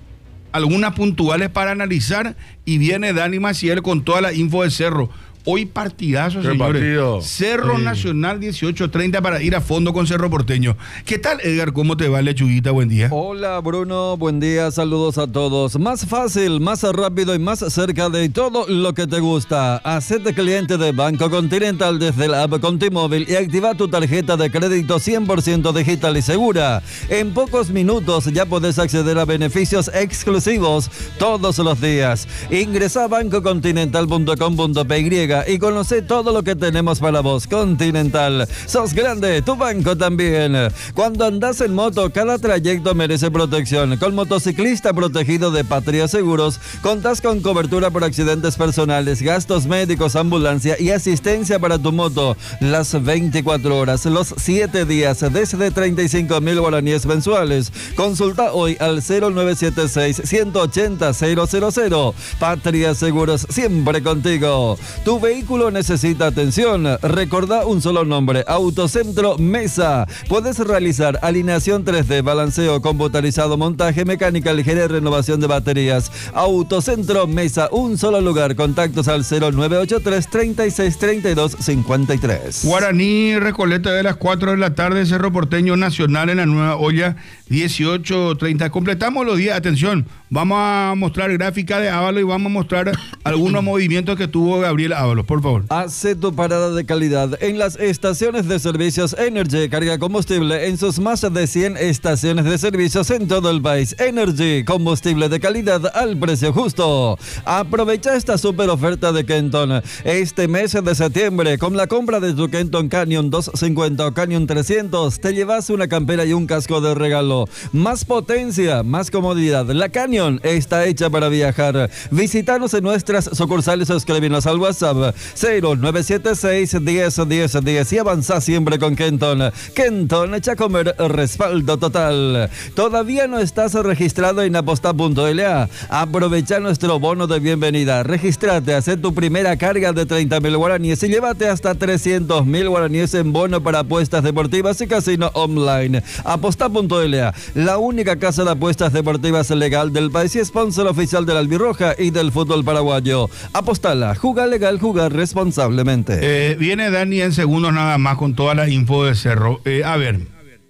[SPEAKER 3] algunas puntuales para analizar, y viene Dani Maciel con toda la info de Cerro. Hoy partidazo,
[SPEAKER 2] Qué
[SPEAKER 3] señores.
[SPEAKER 2] partido.
[SPEAKER 3] Cerro Nacional dieciocho treinta para ir a fondo con Cerro Porteño. ¿Qué tal, Edgar? ¿Cómo te va, Lechuguita? Buen día.
[SPEAKER 8] Hola Bruno, buen día, saludos a todos. Más fácil, más rápido y más cerca de todo lo que te gusta. Hacete cliente de Banco Continental desde la app Contimóvil y activa tu tarjeta de crédito cien por ciento digital y segura. En pocos minutos ya podés acceder a beneficios exclusivos todos los días. Ingresa a banco continental punto com punto p y y conoce todo lo que tenemos para vos. Continental, sos grande, tu banco también. Cuando andas en moto, cada trayecto merece protección. Con Motociclista Protegido de Patria Seguros, contás con cobertura por accidentes personales, gastos médicos, ambulancia y asistencia para tu moto las veinticuatro horas, los siete días, desde treinta y cinco mil guaraníes mensuales. Consulta hoy al cero nueve siete seis, uno ocho cero, cero cero cero. Patria Seguros, siempre contigo. Tu vehículo necesita atención. Recordá un solo nombre: Autocentro Mesa. Puedes realizar alineación tres D, balanceo computarizado, montaje, mecánica ligera y renovación de baterías. Autocentro Mesa, un solo lugar. Contactos al cero nueve ocho tres, treinta y seis, treinta y dos, cincuenta y tres.
[SPEAKER 3] Guaraní Recoleta de las cuatro de la tarde, Cerro Porteño Nacional en la Nueva Olla, dieciocho treinta. Completamos los días. Atención, vamos a mostrar gráfica de Ábalos y vamos a mostrar algunos movimientos que tuvo Gabriel Ábalos, por favor.
[SPEAKER 8] Hace tu parada de calidad en las estaciones de servicios Energy. Carga combustible en sus más de cien estaciones de servicios en todo el país. Energy, combustible de calidad al precio justo. Aprovecha esta super oferta de Kenton este mes de septiembre. Con la compra de tu Kenton Canyon doscientos cincuenta o Canyon trescientos, te llevas una campera y un casco de regalo. Más potencia, más comodidad. La Canyon está hecha para viajar. Visítanos en nuestras sucursales o escríbenos al WhatsApp WhatsApp cero nueve siete seis, diez, diez, diez y avanza siempre con Kenton. Kenton, echa a comer, respaldo total. ¿Todavía no estás registrado en aposta punto l a? Aprovecha nuestro bono de bienvenida. Regístrate, haz tu primera carga de treinta mil guaraníes y llévate hasta trescientos mil guaraníes en bono para apuestas deportivas y casino online. aposta punto l a, la única casa de apuestas deportivas legal del país y sponsor oficial de la Albirroja y del fútbol paraguayo. Apostala, jugar legal, jugar responsablemente.
[SPEAKER 3] Eh, viene Dani en segundos nada más con toda la info de Cerro. Eh, a ver,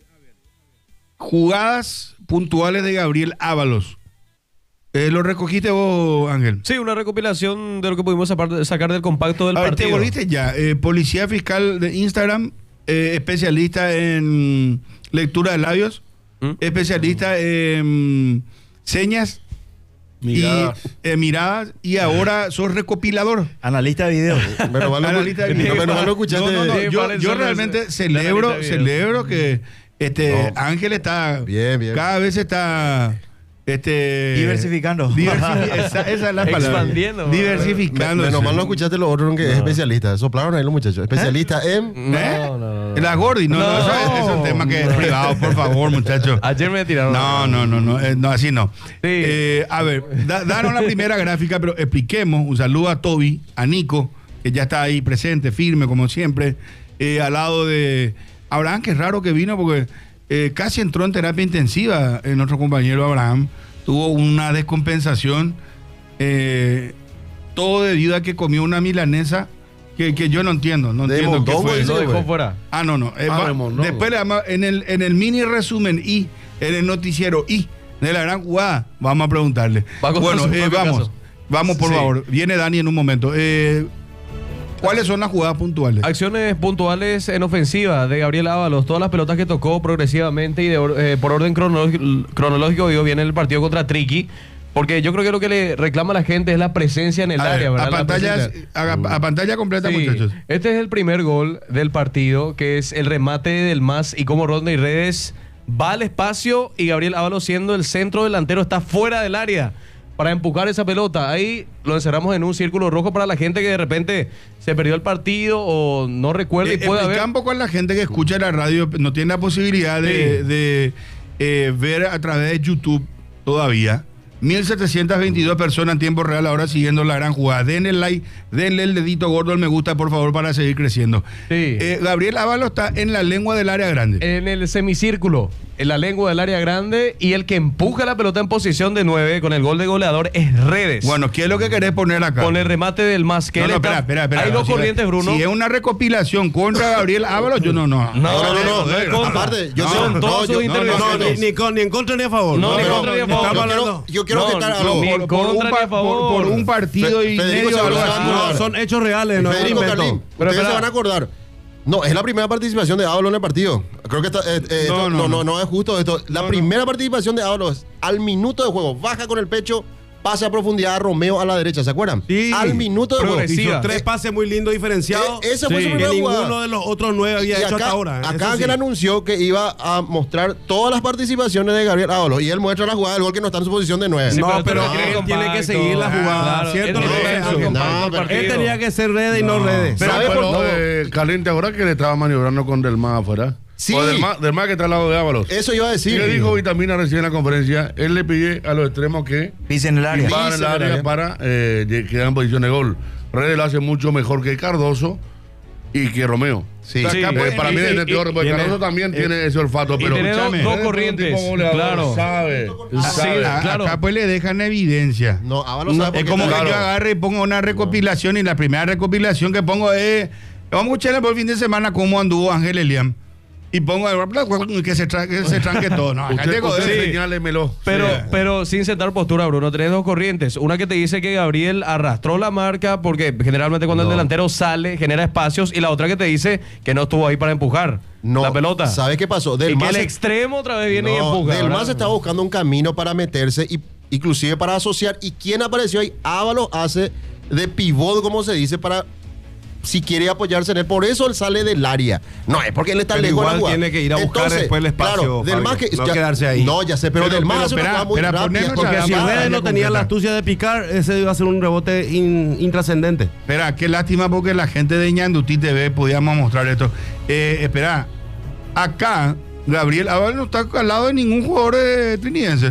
[SPEAKER 3] jugadas puntuales de Gabriel Ábalos. Eh, ¿Lo recogiste vos, Ángel?
[SPEAKER 5] Sí, una recopilación de lo que pudimos sacar, sacar del compacto del
[SPEAKER 3] A ver,
[SPEAKER 5] partido.
[SPEAKER 3] te volviste ya. Eh, policía fiscal de Instagram, eh, especialista en lectura de labios, ¿Mm? especialista en señas,
[SPEAKER 2] Miradas.
[SPEAKER 3] y eh, miradas, y ahora sos recopilador.
[SPEAKER 4] Analista de video.
[SPEAKER 6] Menos mal no-
[SPEAKER 3] Analista de video.
[SPEAKER 6] menos mal no escuchaste.
[SPEAKER 3] No, no, no,
[SPEAKER 5] Sí,
[SPEAKER 3] yo,
[SPEAKER 5] para el
[SPEAKER 3] yo
[SPEAKER 5] sol
[SPEAKER 3] realmente
[SPEAKER 5] ese.
[SPEAKER 3] celebro,
[SPEAKER 5] Analista de video.
[SPEAKER 3] celebro que este
[SPEAKER 6] No.
[SPEAKER 3] Ángel está
[SPEAKER 6] Bien, bien.
[SPEAKER 3] cada vez está este
[SPEAKER 4] Diversificando.
[SPEAKER 3] diversifi- esa, esa es la palabra.
[SPEAKER 5] Expandiendo.
[SPEAKER 3] Diversificando.
[SPEAKER 6] Menos mal no escuchaste lo otro que es especialista. Soplaron ahí los muchachos. Especialista en.
[SPEAKER 3] ¿Eh?
[SPEAKER 5] No, no, no.
[SPEAKER 3] La Gordi, no, no,
[SPEAKER 5] No.
[SPEAKER 3] eso es, es un tema que es privado, por favor, muchachos.
[SPEAKER 5] Ayer me tiraron.
[SPEAKER 3] No, no, no, no, eh, no, así no.
[SPEAKER 5] Sí.
[SPEAKER 3] Eh, a ver, da- danos la primera gráfica, pero expliquemos. Un saludo a Toby, a Nico, que ya está ahí presente, firme, como siempre, eh, al lado de Abraham, que es raro que vino porque eh, casi entró en terapia intensiva eh, nuestro compañero Abraham. Tuvo una descompensación, eh, todo debido a que comió una milanesa que, que yo no entiendo, no
[SPEAKER 6] De
[SPEAKER 3] entiendo qué
[SPEAKER 6] mondongo,
[SPEAKER 3] fue.
[SPEAKER 6] dice.
[SPEAKER 5] Lo dejó
[SPEAKER 6] güey.
[SPEAKER 5] fuera.
[SPEAKER 3] Ah, no, no. eh,
[SPEAKER 2] Ah,
[SPEAKER 3] va-
[SPEAKER 2] de mondongo.
[SPEAKER 3] después le vamos- en el, en el mini resumen y en el noticiero y de la gran jugada, vamos a preguntarle.
[SPEAKER 5] Va a contar
[SPEAKER 3] Bueno,
[SPEAKER 5] su
[SPEAKER 3] eh,
[SPEAKER 5] propio
[SPEAKER 3] vamos,
[SPEAKER 5] caso.
[SPEAKER 3] vamos por
[SPEAKER 5] Sí.
[SPEAKER 3] favor. Viene Dani en un momento. Eh, ¿Cuáles son las jugadas puntuales?
[SPEAKER 5] Acciones puntuales en ofensiva de Gabriel Ábalos. Todas las pelotas que tocó progresivamente y de or- eh, por orden cronológico, cronológico digo, viene el partido contra Triqui. Porque yo creo que lo que le reclama a la gente es la presencia en el
[SPEAKER 3] A ver,
[SPEAKER 5] área, ¿verdad?
[SPEAKER 3] a,
[SPEAKER 5] La
[SPEAKER 3] pantallas-
[SPEAKER 5] presencia.
[SPEAKER 3] a, a pantalla completa,
[SPEAKER 5] Sí.
[SPEAKER 3] muchachos.
[SPEAKER 5] Este es el primer gol del partido, que es el remate del Mas y como Rodney Redes va al espacio y Gabriel Ábalos, siendo el centro delantero, está fuera del área para empujar esa pelota. Ahí lo encerramos en un círculo rojo para la gente que de repente se perdió el partido o no recuerda
[SPEAKER 3] Eh,
[SPEAKER 5] y puede
[SPEAKER 3] explica
[SPEAKER 5] haber...
[SPEAKER 3] un poco a la gente que escucha la radio, no tiene la posibilidad de,
[SPEAKER 5] Sí.
[SPEAKER 3] de, eh, ver a través de YouTube todavía. mil setecientas veintidós personas en tiempo real ahora siguiendo la gran jugada. Denle el like, denle el dedito gordo al me gusta, por favor, para seguir creciendo.
[SPEAKER 5] Sí.
[SPEAKER 3] Eh, Gabriel Ábalos está en la lengua del área grande.
[SPEAKER 5] En el semicírculo, en la lengua del área grande, y el que empuja la pelota en posición de nueve con el gol de goleador es Redes.
[SPEAKER 3] Bueno, ¿qué es lo que querés poner acá?
[SPEAKER 5] con el remate del Mas, que
[SPEAKER 3] No,
[SPEAKER 5] él
[SPEAKER 3] no,
[SPEAKER 5] está-
[SPEAKER 3] espera, espera, espera.
[SPEAKER 5] Hay dos
[SPEAKER 3] Si-
[SPEAKER 5] corrientes, Bruno.
[SPEAKER 3] Si es una recopilación contra Gabriel Ábalos, yo no, no.
[SPEAKER 5] No,
[SPEAKER 6] No, no, no, no.
[SPEAKER 5] no es contra.
[SPEAKER 6] Aparte, yo
[SPEAKER 3] No,
[SPEAKER 6] sé-
[SPEAKER 5] son
[SPEAKER 3] no,
[SPEAKER 5] todas
[SPEAKER 6] yo-
[SPEAKER 5] sus
[SPEAKER 6] no,
[SPEAKER 1] No,
[SPEAKER 5] intervenciones.
[SPEAKER 1] ni, ni con- ni en contra ni a favor.
[SPEAKER 5] No, ni
[SPEAKER 6] pero-
[SPEAKER 5] contra ni a
[SPEAKER 6] no,
[SPEAKER 5] favor.
[SPEAKER 6] yo
[SPEAKER 1] Estamos
[SPEAKER 6] quiero-
[SPEAKER 1] hablando-
[SPEAKER 6] Yo quiero
[SPEAKER 5] No,
[SPEAKER 6] quitar
[SPEAKER 5] no,
[SPEAKER 6] algo.
[SPEAKER 5] ni
[SPEAKER 3] Por, por un,
[SPEAKER 5] contra ni a
[SPEAKER 3] pa- por-
[SPEAKER 5] favor.
[SPEAKER 3] por un partido
[SPEAKER 6] Fe-
[SPEAKER 3] y
[SPEAKER 6] Federico
[SPEAKER 3] medio.
[SPEAKER 6] se
[SPEAKER 3] algo
[SPEAKER 6] va a
[SPEAKER 3] así.
[SPEAKER 6] acordar.
[SPEAKER 1] No, son hechos reales, no es un
[SPEAKER 6] Federico
[SPEAKER 1] invento.
[SPEAKER 6] Carlín,
[SPEAKER 5] Pero
[SPEAKER 6] ustedes
[SPEAKER 5] espera.
[SPEAKER 6] se van a acordar. No, es la primera participación de Ábalos en el partido. Creo que está, eh, eh,
[SPEAKER 3] No,
[SPEAKER 6] esto-
[SPEAKER 3] no,
[SPEAKER 6] no, no,
[SPEAKER 3] no.
[SPEAKER 6] no es justo esto. La
[SPEAKER 3] No,
[SPEAKER 6] primera participación de Ábalos al minuto de juego, baja con el pecho, pase a profundidad a Romeo a la derecha, ¿se acuerdan?
[SPEAKER 1] Sí.
[SPEAKER 6] Al minuto de juego.
[SPEAKER 5] Progresiva.
[SPEAKER 1] Hizo tres pases muy lindos diferenciados.
[SPEAKER 6] Eh, esa fue
[SPEAKER 5] Sí.
[SPEAKER 6] su
[SPEAKER 1] que
[SPEAKER 6] primera
[SPEAKER 1] ninguno
[SPEAKER 6] jugada.
[SPEAKER 1] de los otros nueve había
[SPEAKER 6] Y
[SPEAKER 1] hecho
[SPEAKER 6] acá,
[SPEAKER 1] hasta ahora.
[SPEAKER 6] acá
[SPEAKER 1] eso sí.
[SPEAKER 6] Ángel anunció que iba a mostrar todas las participaciones de Gabriel Ábalos y él muestra la jugada del gol que no está en su posición de nueve.
[SPEAKER 5] Sí,
[SPEAKER 1] No,
[SPEAKER 5] pero
[SPEAKER 1] pero
[SPEAKER 5] esto no quiere
[SPEAKER 1] él tiene que
[SPEAKER 5] compacto.
[SPEAKER 1] seguir la jugada,
[SPEAKER 5] Claro,
[SPEAKER 1] ¿cierto?
[SPEAKER 5] él
[SPEAKER 1] Lo que
[SPEAKER 5] tiene que
[SPEAKER 1] dice
[SPEAKER 5] ser
[SPEAKER 1] Ángel.
[SPEAKER 5] compacto
[SPEAKER 6] No,
[SPEAKER 5] el
[SPEAKER 6] pero
[SPEAKER 5] partido.
[SPEAKER 1] Él tenía que ser redes y no redes.
[SPEAKER 2] Pero,
[SPEAKER 6] ¿Sabe
[SPEAKER 2] pero
[SPEAKER 6] por-
[SPEAKER 2] eh, Caliente, ahora que le estaba maniobrando con Del Mar afuera.
[SPEAKER 6] Sí.
[SPEAKER 2] O Del Mar, Del Mar que está al lado de Ábalos.
[SPEAKER 6] Eso iba a
[SPEAKER 2] ¿Qué
[SPEAKER 6] decir.
[SPEAKER 2] dijo Vitamina recién en la conferencia? Él le pide a los extremos que
[SPEAKER 4] Pisen el área.
[SPEAKER 2] van en
[SPEAKER 6] Pisen
[SPEAKER 2] el
[SPEAKER 6] el
[SPEAKER 2] área
[SPEAKER 6] área.
[SPEAKER 2] para eh, de- quedar en posición de gol. Redes lo hace mucho mejor que Cardoso y que Romeo.
[SPEAKER 6] Sí.
[SPEAKER 2] O sea,
[SPEAKER 5] Sí.
[SPEAKER 2] acá, pues,
[SPEAKER 5] Y-
[SPEAKER 2] para
[SPEAKER 5] y-
[SPEAKER 2] mí es
[SPEAKER 5] y-
[SPEAKER 2] de teor, porque
[SPEAKER 1] tiene-
[SPEAKER 2] Cardoso también tiene ese olfato,
[SPEAKER 5] y
[SPEAKER 2] pero
[SPEAKER 5] tiene dos-
[SPEAKER 2] escúchame,
[SPEAKER 5] dos
[SPEAKER 2] Redes es un
[SPEAKER 5] corrientes,
[SPEAKER 2] tipo goleador,
[SPEAKER 5] claro.
[SPEAKER 2] sabe,
[SPEAKER 3] Sí,
[SPEAKER 2] sabe.
[SPEAKER 3] a-
[SPEAKER 5] claro.
[SPEAKER 3] Acá pues le dejan evidencia.
[SPEAKER 6] No, Ábalos sabe por
[SPEAKER 3] Es
[SPEAKER 6] qué
[SPEAKER 3] como
[SPEAKER 6] está-
[SPEAKER 3] que
[SPEAKER 2] Claro.
[SPEAKER 3] yo agarre y pongo una recopilación y la primera recopilación que pongo es... Vamos a escucharle por el fin de semana cómo anduvo Ángel Eliam. Y pongo que se, tra que se tranque todo. No, acá
[SPEAKER 2] Usted,
[SPEAKER 3] te joder.
[SPEAKER 2] usted
[SPEAKER 5] Sí.
[SPEAKER 2] señálemelo.
[SPEAKER 5] Pero,
[SPEAKER 3] Sí.
[SPEAKER 5] pero sin sentar postura, Bruno, tenés dos corrientes. Una que te dice que Gabriel arrastró la marca porque generalmente cuando el
[SPEAKER 6] No.
[SPEAKER 5] delantero sale genera espacios, y la otra que te dice que no estuvo ahí para empujar
[SPEAKER 6] No,
[SPEAKER 5] la pelota.
[SPEAKER 6] ¿sabes qué pasó? Del
[SPEAKER 5] y que
[SPEAKER 6] Mas
[SPEAKER 5] el
[SPEAKER 6] se-
[SPEAKER 5] extremo otra vez viene y
[SPEAKER 6] No,
[SPEAKER 5] empuja.
[SPEAKER 6] Del
[SPEAKER 5] ¿verdad?
[SPEAKER 6] Mas estaba buscando un camino para meterse y inclusive para asociar. ¿Y quién apareció ahí? Ábalos hace de pivot, como se dice, para si quiere apoyarse en él. Por eso él sale del área. No es porque él está
[SPEAKER 1] Pero
[SPEAKER 6] lejos de la
[SPEAKER 1] igual
[SPEAKER 6] jugada.
[SPEAKER 1] tiene que ir a buscar
[SPEAKER 6] Entonces,
[SPEAKER 1] después el espacio,
[SPEAKER 6] Claro, del
[SPEAKER 1] Fabio,
[SPEAKER 6] más que,
[SPEAKER 1] no
[SPEAKER 6] ya-
[SPEAKER 1] quedarse ahí.
[SPEAKER 6] No, ya sé, pero,
[SPEAKER 3] Pero-
[SPEAKER 6] del más
[SPEAKER 3] pero
[SPEAKER 6] hace una
[SPEAKER 3] espera,
[SPEAKER 6] jugada muy
[SPEAKER 3] espera,
[SPEAKER 6] rápida.
[SPEAKER 3] ponernos
[SPEAKER 6] porque
[SPEAKER 3] a-
[SPEAKER 1] Porque si
[SPEAKER 3] Vamos a
[SPEAKER 1] Redes no
[SPEAKER 3] darle
[SPEAKER 1] tenía la
[SPEAKER 3] concreta.
[SPEAKER 1] astucia de picar, ese iba a ser un rebote in- intrascendente.
[SPEAKER 3] Espera, qué lástima porque la gente de Ñandutí T V podíamos mostrar esto. Eh, espera, acá Gabriel Ábalos no está al lado de ningún jugador eh, trinidense.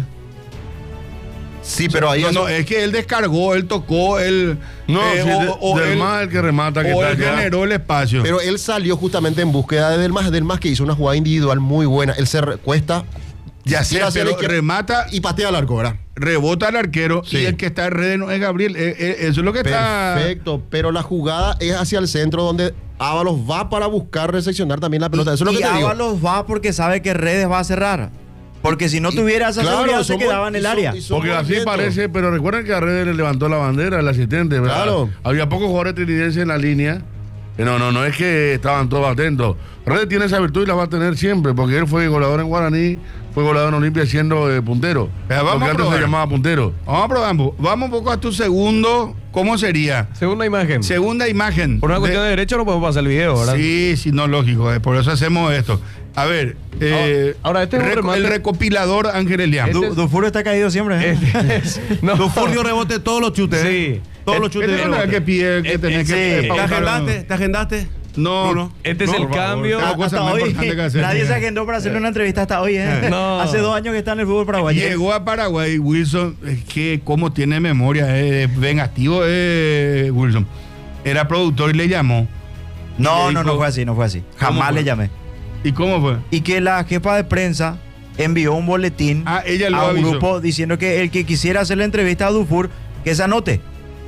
[SPEAKER 6] Sí, pero ahí
[SPEAKER 3] no,
[SPEAKER 6] eso-
[SPEAKER 3] no, es que él descargó, él tocó, él.
[SPEAKER 2] No,
[SPEAKER 3] eh,
[SPEAKER 2] sí, de-
[SPEAKER 3] o, o
[SPEAKER 2] del
[SPEAKER 3] él,
[SPEAKER 2] más el que remata que
[SPEAKER 3] o
[SPEAKER 2] está
[SPEAKER 3] él
[SPEAKER 2] allá.
[SPEAKER 3] generó el espacio.
[SPEAKER 6] Pero él salió justamente en búsqueda de Delmas. Delmas que hizo una jugada individual muy buena. Él se recuesta,
[SPEAKER 3] ya sé,
[SPEAKER 6] tira hacia la
[SPEAKER 3] pero
[SPEAKER 6] izquierda
[SPEAKER 3] remata
[SPEAKER 6] y patea al arco, ¿verdad?
[SPEAKER 3] rebota al arquero
[SPEAKER 6] Sí.
[SPEAKER 3] y el que está en red no es Gabriel. Eh, eh, eso es lo que está.
[SPEAKER 6] Perfecto, pero la jugada es hacia el centro donde Ábalos va para buscar reseccionar también la pelota. Eso es lo
[SPEAKER 4] y
[SPEAKER 6] que te digo.
[SPEAKER 4] Ábalos va porque sabe que Redes va a cerrar. Porque si no tuviera esa
[SPEAKER 6] Claro,
[SPEAKER 4] seguridad se
[SPEAKER 6] somos-
[SPEAKER 4] quedaba en el
[SPEAKER 6] y so-
[SPEAKER 4] área.
[SPEAKER 6] y son
[SPEAKER 2] Porque así
[SPEAKER 6] movimientos.
[SPEAKER 2] parece, pero recuerden que a Redes le levantó la bandera, el asistente, ¿verdad?
[SPEAKER 6] Claro.
[SPEAKER 2] Había pocos jugadores trinidenses en la línea. Eh, No, no, no es que estaban todos atentos. Redes tiene esa virtud y la va a tener siempre, porque él fue goleador en Guaraní, fue goleador en Olimpia siendo eh, puntero.
[SPEAKER 3] Pero vamos
[SPEAKER 2] Porque
[SPEAKER 3] a
[SPEAKER 2] antes
[SPEAKER 3] probar.
[SPEAKER 2] se llamaba puntero.
[SPEAKER 3] Vamos a probar. Vamos un poco a tu segundo. ¿Cómo sería?
[SPEAKER 5] Segunda imagen.
[SPEAKER 3] Segunda imagen.
[SPEAKER 5] Por una cuestión de,
[SPEAKER 3] De-
[SPEAKER 5] derecho no podemos pasar el video, ¿verdad?
[SPEAKER 3] Sí, sí, no, lógico. eh, Por eso hacemos esto. A ver. eh,
[SPEAKER 5] Ahora, este es un
[SPEAKER 3] reco-
[SPEAKER 5] remate.
[SPEAKER 3] el recopilador Ángel Elian.
[SPEAKER 5] Este-
[SPEAKER 4] Du- Dufour está caído siempre. ¿eh?
[SPEAKER 5] Este es- no.
[SPEAKER 1] Dufour dio rebote todos los chutes.
[SPEAKER 5] Sí.
[SPEAKER 1] ¿eh? Todos los chutes
[SPEAKER 3] Este
[SPEAKER 1] de
[SPEAKER 3] no es el que
[SPEAKER 1] rebote.
[SPEAKER 3] pide que
[SPEAKER 5] Eh,
[SPEAKER 3] tenés
[SPEAKER 5] eh,
[SPEAKER 3] que.
[SPEAKER 5] sí.
[SPEAKER 3] pautar,
[SPEAKER 1] ¿Te
[SPEAKER 3] ¿no?
[SPEAKER 1] agendaste? ¿Te agendaste?
[SPEAKER 3] No,
[SPEAKER 1] No,
[SPEAKER 5] Este es
[SPEAKER 3] no,
[SPEAKER 5] el
[SPEAKER 3] por favor.
[SPEAKER 5] cambio.
[SPEAKER 3] Tengo cosas
[SPEAKER 4] Hasta
[SPEAKER 3] más
[SPEAKER 4] hoy,
[SPEAKER 3] importantes que hacer.
[SPEAKER 4] nadie se agendó para hacerle una entrevista hasta hoy. ¿eh?
[SPEAKER 5] No.
[SPEAKER 4] Hace dos años que está en el fútbol paraguayo.
[SPEAKER 3] Llegó a Paraguay, Wilson, es que cómo tiene memoria, es vengativo eh, Wilson. Era productor y le llamó.
[SPEAKER 4] No,
[SPEAKER 3] Y le
[SPEAKER 4] no,
[SPEAKER 3] dijo-
[SPEAKER 4] no fue así, no fue así. Jamás
[SPEAKER 3] fue?
[SPEAKER 4] le llamé.
[SPEAKER 3] ¿Y cómo fue?
[SPEAKER 4] Y que la jefa de prensa envió un boletín
[SPEAKER 3] Ah, ella lo
[SPEAKER 4] a un
[SPEAKER 3] avisó.
[SPEAKER 4] grupo diciendo que el que quisiera hacer la entrevista a Dufour, que se anote.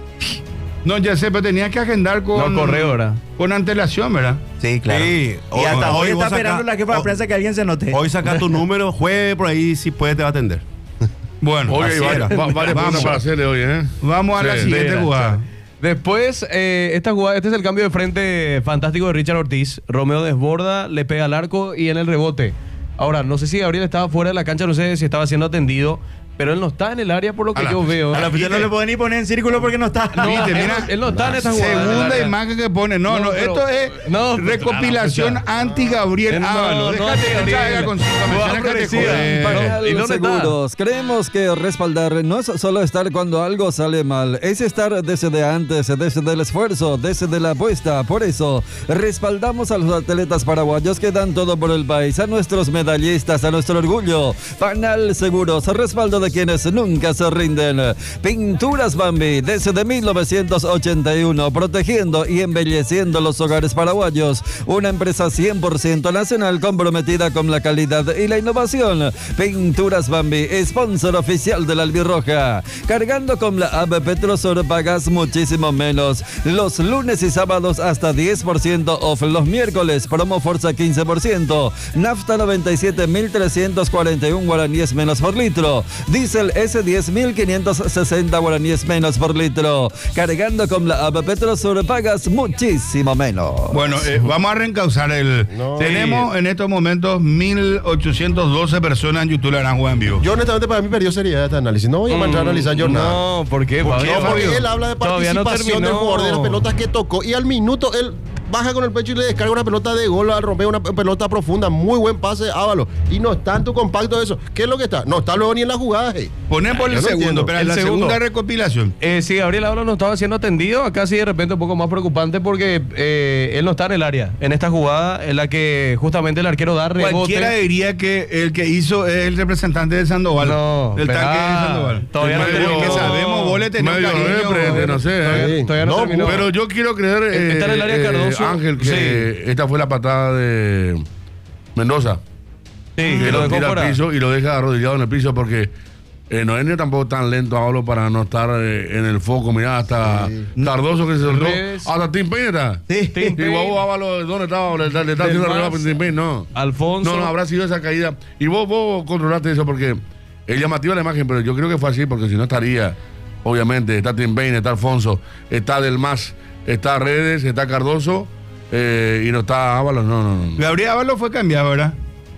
[SPEAKER 3] No, ya sé, pero tenía que agendar con.
[SPEAKER 5] No, correo, ¿verdad?
[SPEAKER 3] Con antelación, ¿verdad?
[SPEAKER 4] Sí, claro.
[SPEAKER 1] Sí.
[SPEAKER 4] Y hasta
[SPEAKER 1] Hoy
[SPEAKER 4] hoy,
[SPEAKER 1] vos
[SPEAKER 4] está esperando
[SPEAKER 1] saca-
[SPEAKER 4] la jefa de
[SPEAKER 1] hoy-
[SPEAKER 4] prensa que alguien se anote.
[SPEAKER 1] Hoy saca tu número, juegue por ahí, si puede te va a atender.
[SPEAKER 3] Bueno,
[SPEAKER 2] Oye,
[SPEAKER 3] así
[SPEAKER 2] hay
[SPEAKER 3] era.
[SPEAKER 2] varias, va- varias
[SPEAKER 3] Vamos.
[SPEAKER 2] preguntas para hacerle hoy, ¿eh?
[SPEAKER 3] Vamos a la
[SPEAKER 2] Sí,
[SPEAKER 3] siguiente
[SPEAKER 5] espera,
[SPEAKER 3] jugada.
[SPEAKER 5] Después, eh, esta jugada, este es el cambio de frente fantástico de Richard Ortiz. Romeo desborda, le pega al arco y en el rebote. Ahora, no sé si Gabriel estaba fuera de la cancha, no sé si estaba siendo atendido, pero él no está en el área por lo que
[SPEAKER 3] A la-
[SPEAKER 5] yo veo.
[SPEAKER 4] A la oficial no le pueden ni poner en círculo porque no está.
[SPEAKER 5] No,
[SPEAKER 3] Viste,
[SPEAKER 5] él,
[SPEAKER 3] mira,
[SPEAKER 5] no, él no está en esta jugada. en el
[SPEAKER 3] Segunda
[SPEAKER 5] área.
[SPEAKER 3] imagen que pone. No,
[SPEAKER 5] No,
[SPEAKER 3] no,
[SPEAKER 5] pero-
[SPEAKER 3] esto es
[SPEAKER 5] no, pero-
[SPEAKER 3] recopilación
[SPEAKER 5] no,
[SPEAKER 3] anti-Gabriel
[SPEAKER 5] no,
[SPEAKER 3] Ábalos.
[SPEAKER 5] no,
[SPEAKER 3] Déjate de
[SPEAKER 5] Gabriel.
[SPEAKER 3] echar con cinco
[SPEAKER 5] Jugada
[SPEAKER 3] menciones que te
[SPEAKER 5] progresiva.
[SPEAKER 3] joder.
[SPEAKER 5] Para- ¿Y dónde está?
[SPEAKER 8] Seguros, creemos que respaldar no es solo estar cuando algo sale mal, es estar desde antes, desde el esfuerzo, desde la apuesta. Por eso, respaldamos a los atletas paraguayos que dan todo por el país, a nuestros medallistas, a nuestro orgullo. Panal Seguros, respaldo de quienes nunca se rinden. Pinturas Bambi, desde mil novecientos ochenta y uno, protegiendo y embelleciendo los hogares paraguayos. Una empresa cien por ciento nacional comprometida con la calidad y la innovación. Pinturas Bambi, sponsor oficial de la Albirroja. Cargando con la app Petrosur pagas muchísimo menos. Los lunes y sábados hasta diez por ciento off. Los miércoles, promo Forza quince por ciento. Nafta noventa y siete mil trescientos cuarenta y uno guaraníes menos por litro. Diesel S diez mil quinientos sesenta guaraníes menos por litro. Cargando con la app Petrosur pagas muchísimo menos.
[SPEAKER 3] Bueno, eh, vamos a reencauzar el.
[SPEAKER 6] No.
[SPEAKER 3] Tenemos en estos momentos mil ochocientos doce personas en YouTube Aranjuez en vivo.
[SPEAKER 6] Yo honestamente para mí perdió seriedad este análisis. No voy a entrar a analizar yo nada.
[SPEAKER 5] No, ¿por qué,
[SPEAKER 6] No,
[SPEAKER 5] Fabio?
[SPEAKER 6] porque él habla de
[SPEAKER 5] Todavía no
[SPEAKER 6] participación del
[SPEAKER 5] terminó.
[SPEAKER 6] jugador, de las pelotas que tocó. Y al minuto él baja con el pecho y le descarga una pelota de gol al Romeo, una pelota profunda. Muy buen pase de Ábalos. Y no está en tu compacto eso. ¿Qué es lo que está? No está luego ni en la jugada. Hey.
[SPEAKER 3] Ponemos
[SPEAKER 6] Yo
[SPEAKER 3] el
[SPEAKER 6] no
[SPEAKER 3] segundo,
[SPEAKER 6] entiendo.
[SPEAKER 3] pero
[SPEAKER 5] El
[SPEAKER 3] la
[SPEAKER 5] segundo.
[SPEAKER 3] segunda recopilación.
[SPEAKER 5] Eh, sí, Gabriel Ábalos no estaba siendo atendido. Acá sí de repente un poco más preocupante porque eh, él no está en el área. En esta jugada en la que justamente el arquero da rebote.
[SPEAKER 3] Cualquiera diría que el que hizo es el representante de Sandoval.
[SPEAKER 5] No,
[SPEAKER 3] el
[SPEAKER 5] pero-
[SPEAKER 3] tanque de
[SPEAKER 5] ah,
[SPEAKER 3] Sandoval.
[SPEAKER 5] todavía no
[SPEAKER 3] El
[SPEAKER 5] terminó.
[SPEAKER 3] que sabemos, vos le tenés
[SPEAKER 2] Medio
[SPEAKER 3] cariño.
[SPEAKER 2] repre, no sé,
[SPEAKER 5] Todavía,
[SPEAKER 2] ¿eh?
[SPEAKER 5] todavía no,
[SPEAKER 6] No,
[SPEAKER 5] terminó.
[SPEAKER 2] Pero yo quiero creer, eh,
[SPEAKER 5] Está en el área
[SPEAKER 2] eh,
[SPEAKER 5] Cardoso.
[SPEAKER 2] Ángel, que esta fue la patada de Mendoza.
[SPEAKER 5] Sí,
[SPEAKER 2] que
[SPEAKER 5] que lo
[SPEAKER 2] lo
[SPEAKER 5] dejó
[SPEAKER 2] tira
[SPEAKER 5] fuera.
[SPEAKER 2] al piso y lo deja arrodillado en el piso porque eh, no es ni tampoco tan lento Ábalos para no estar eh, en el foco. Mirá, hasta Cardoso que se soltó.
[SPEAKER 5] Redes.
[SPEAKER 2] Hasta Tim Payne está.
[SPEAKER 4] Sí.
[SPEAKER 5] Tim
[SPEAKER 2] Y
[SPEAKER 5] Payne.
[SPEAKER 2] vos, Ábalos, ¿dónde estaba? Le, está- le está
[SPEAKER 5] Del
[SPEAKER 2] haciendo
[SPEAKER 5] Mas.
[SPEAKER 2] reloj a Tim Payne, no.
[SPEAKER 5] Alfonso.
[SPEAKER 2] No, no, habrá sido esa caída. Y vos, vos controlaste eso porque es llamativa la imagen, pero yo creo que fue así porque si no estaría, obviamente, está Tim Payne, está Alfonso, está Del Mas, está Redes, está Cardoso eh, y no está Ábalos, no, no, no.
[SPEAKER 3] Gabriel Ábalos fue cambiado, ¿verdad?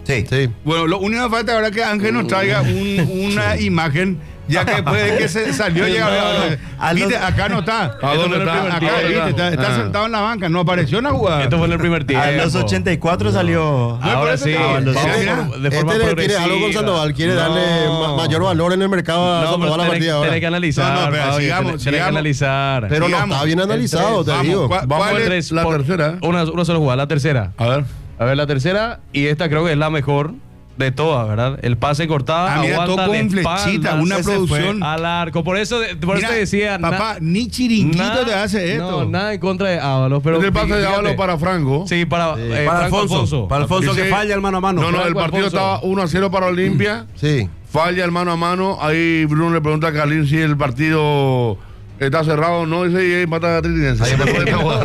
[SPEAKER 4] Sí.
[SPEAKER 6] Sí.
[SPEAKER 3] Bueno, lo único que falta ahora es que Ángel nos traiga un- una imagen, ya que después de que se salió llega
[SPEAKER 4] a
[SPEAKER 3] viste,
[SPEAKER 4] los-
[SPEAKER 3] acá no está.
[SPEAKER 2] ¿A dónde está?
[SPEAKER 3] Acá,
[SPEAKER 2] ¿A dónde
[SPEAKER 3] viste, está, está
[SPEAKER 2] Ah.
[SPEAKER 3] sentado en la banca, no apareció en la jugada.
[SPEAKER 5] Esto fue en el primer tiempo.
[SPEAKER 4] A los ochenta y cuatro salió.
[SPEAKER 3] No,
[SPEAKER 5] Ahora
[SPEAKER 3] por eso
[SPEAKER 5] sí,
[SPEAKER 3] te-
[SPEAKER 5] vamos
[SPEAKER 3] mira,
[SPEAKER 5] por-
[SPEAKER 3] mira.
[SPEAKER 5] de forma
[SPEAKER 6] Este le tiene
[SPEAKER 5] progresiva.
[SPEAKER 6] algo con Sandoval, quiere darle
[SPEAKER 5] No.
[SPEAKER 6] ma- mayor valor en el mercado a
[SPEAKER 5] No,
[SPEAKER 6] Sandoval
[SPEAKER 5] pero
[SPEAKER 6] a la
[SPEAKER 5] tenés,
[SPEAKER 6] partida ahora.
[SPEAKER 5] tenés que analizar.
[SPEAKER 3] No, no, pero
[SPEAKER 5] Fabio,
[SPEAKER 3] sigamos,
[SPEAKER 5] tenés, tenés que
[SPEAKER 3] sigamos.
[SPEAKER 5] analizar.
[SPEAKER 6] Pero no
[SPEAKER 3] Digamos,
[SPEAKER 6] está bien analizado, te
[SPEAKER 3] Vamos,
[SPEAKER 6] digo.
[SPEAKER 3] ¿cuál-
[SPEAKER 2] Vamos
[SPEAKER 3] cuál
[SPEAKER 2] a
[SPEAKER 3] es?
[SPEAKER 2] tres, la
[SPEAKER 5] por-
[SPEAKER 2] tercera.
[SPEAKER 5] Una, una sola jugada, la tercera.
[SPEAKER 2] A ver.
[SPEAKER 5] A ver, la tercera, y esta creo que es la mejor de todas, ¿verdad? El pase cortado,
[SPEAKER 3] Ah, mira,
[SPEAKER 5] aguanta
[SPEAKER 3] tocó
[SPEAKER 5] de
[SPEAKER 3] un flechita,
[SPEAKER 5] espaldas,
[SPEAKER 3] una
[SPEAKER 5] ese fue
[SPEAKER 3] producción.
[SPEAKER 5] al arco. Por eso, por
[SPEAKER 3] Mira,
[SPEAKER 5] eso te decía, na-
[SPEAKER 3] papá, ni chiringuito
[SPEAKER 5] nada-
[SPEAKER 3] te hace esto.
[SPEAKER 5] No, nada en contra de Ábalos, pero
[SPEAKER 2] Este es el pase de
[SPEAKER 5] fíjate.
[SPEAKER 2] Ábalos para Franco.
[SPEAKER 5] Sí, para, eh,
[SPEAKER 1] Para
[SPEAKER 5] Franco
[SPEAKER 1] Alfonso.
[SPEAKER 5] Alfonso.
[SPEAKER 1] Para Alfonso
[SPEAKER 2] Dice-
[SPEAKER 1] que falla el mano a mano.
[SPEAKER 2] No, no, el
[SPEAKER 5] Franco
[SPEAKER 2] partido
[SPEAKER 5] Alfonso.
[SPEAKER 2] estaba uno a cero para Olimpia.
[SPEAKER 6] Sí.
[SPEAKER 2] Falla el mano a mano. Ahí Bruno le pregunta a Carlín si el partido está cerrado o no. Dice, y ahí mata a Trinidad.
[SPEAKER 6] Ahí empezó esta jugada,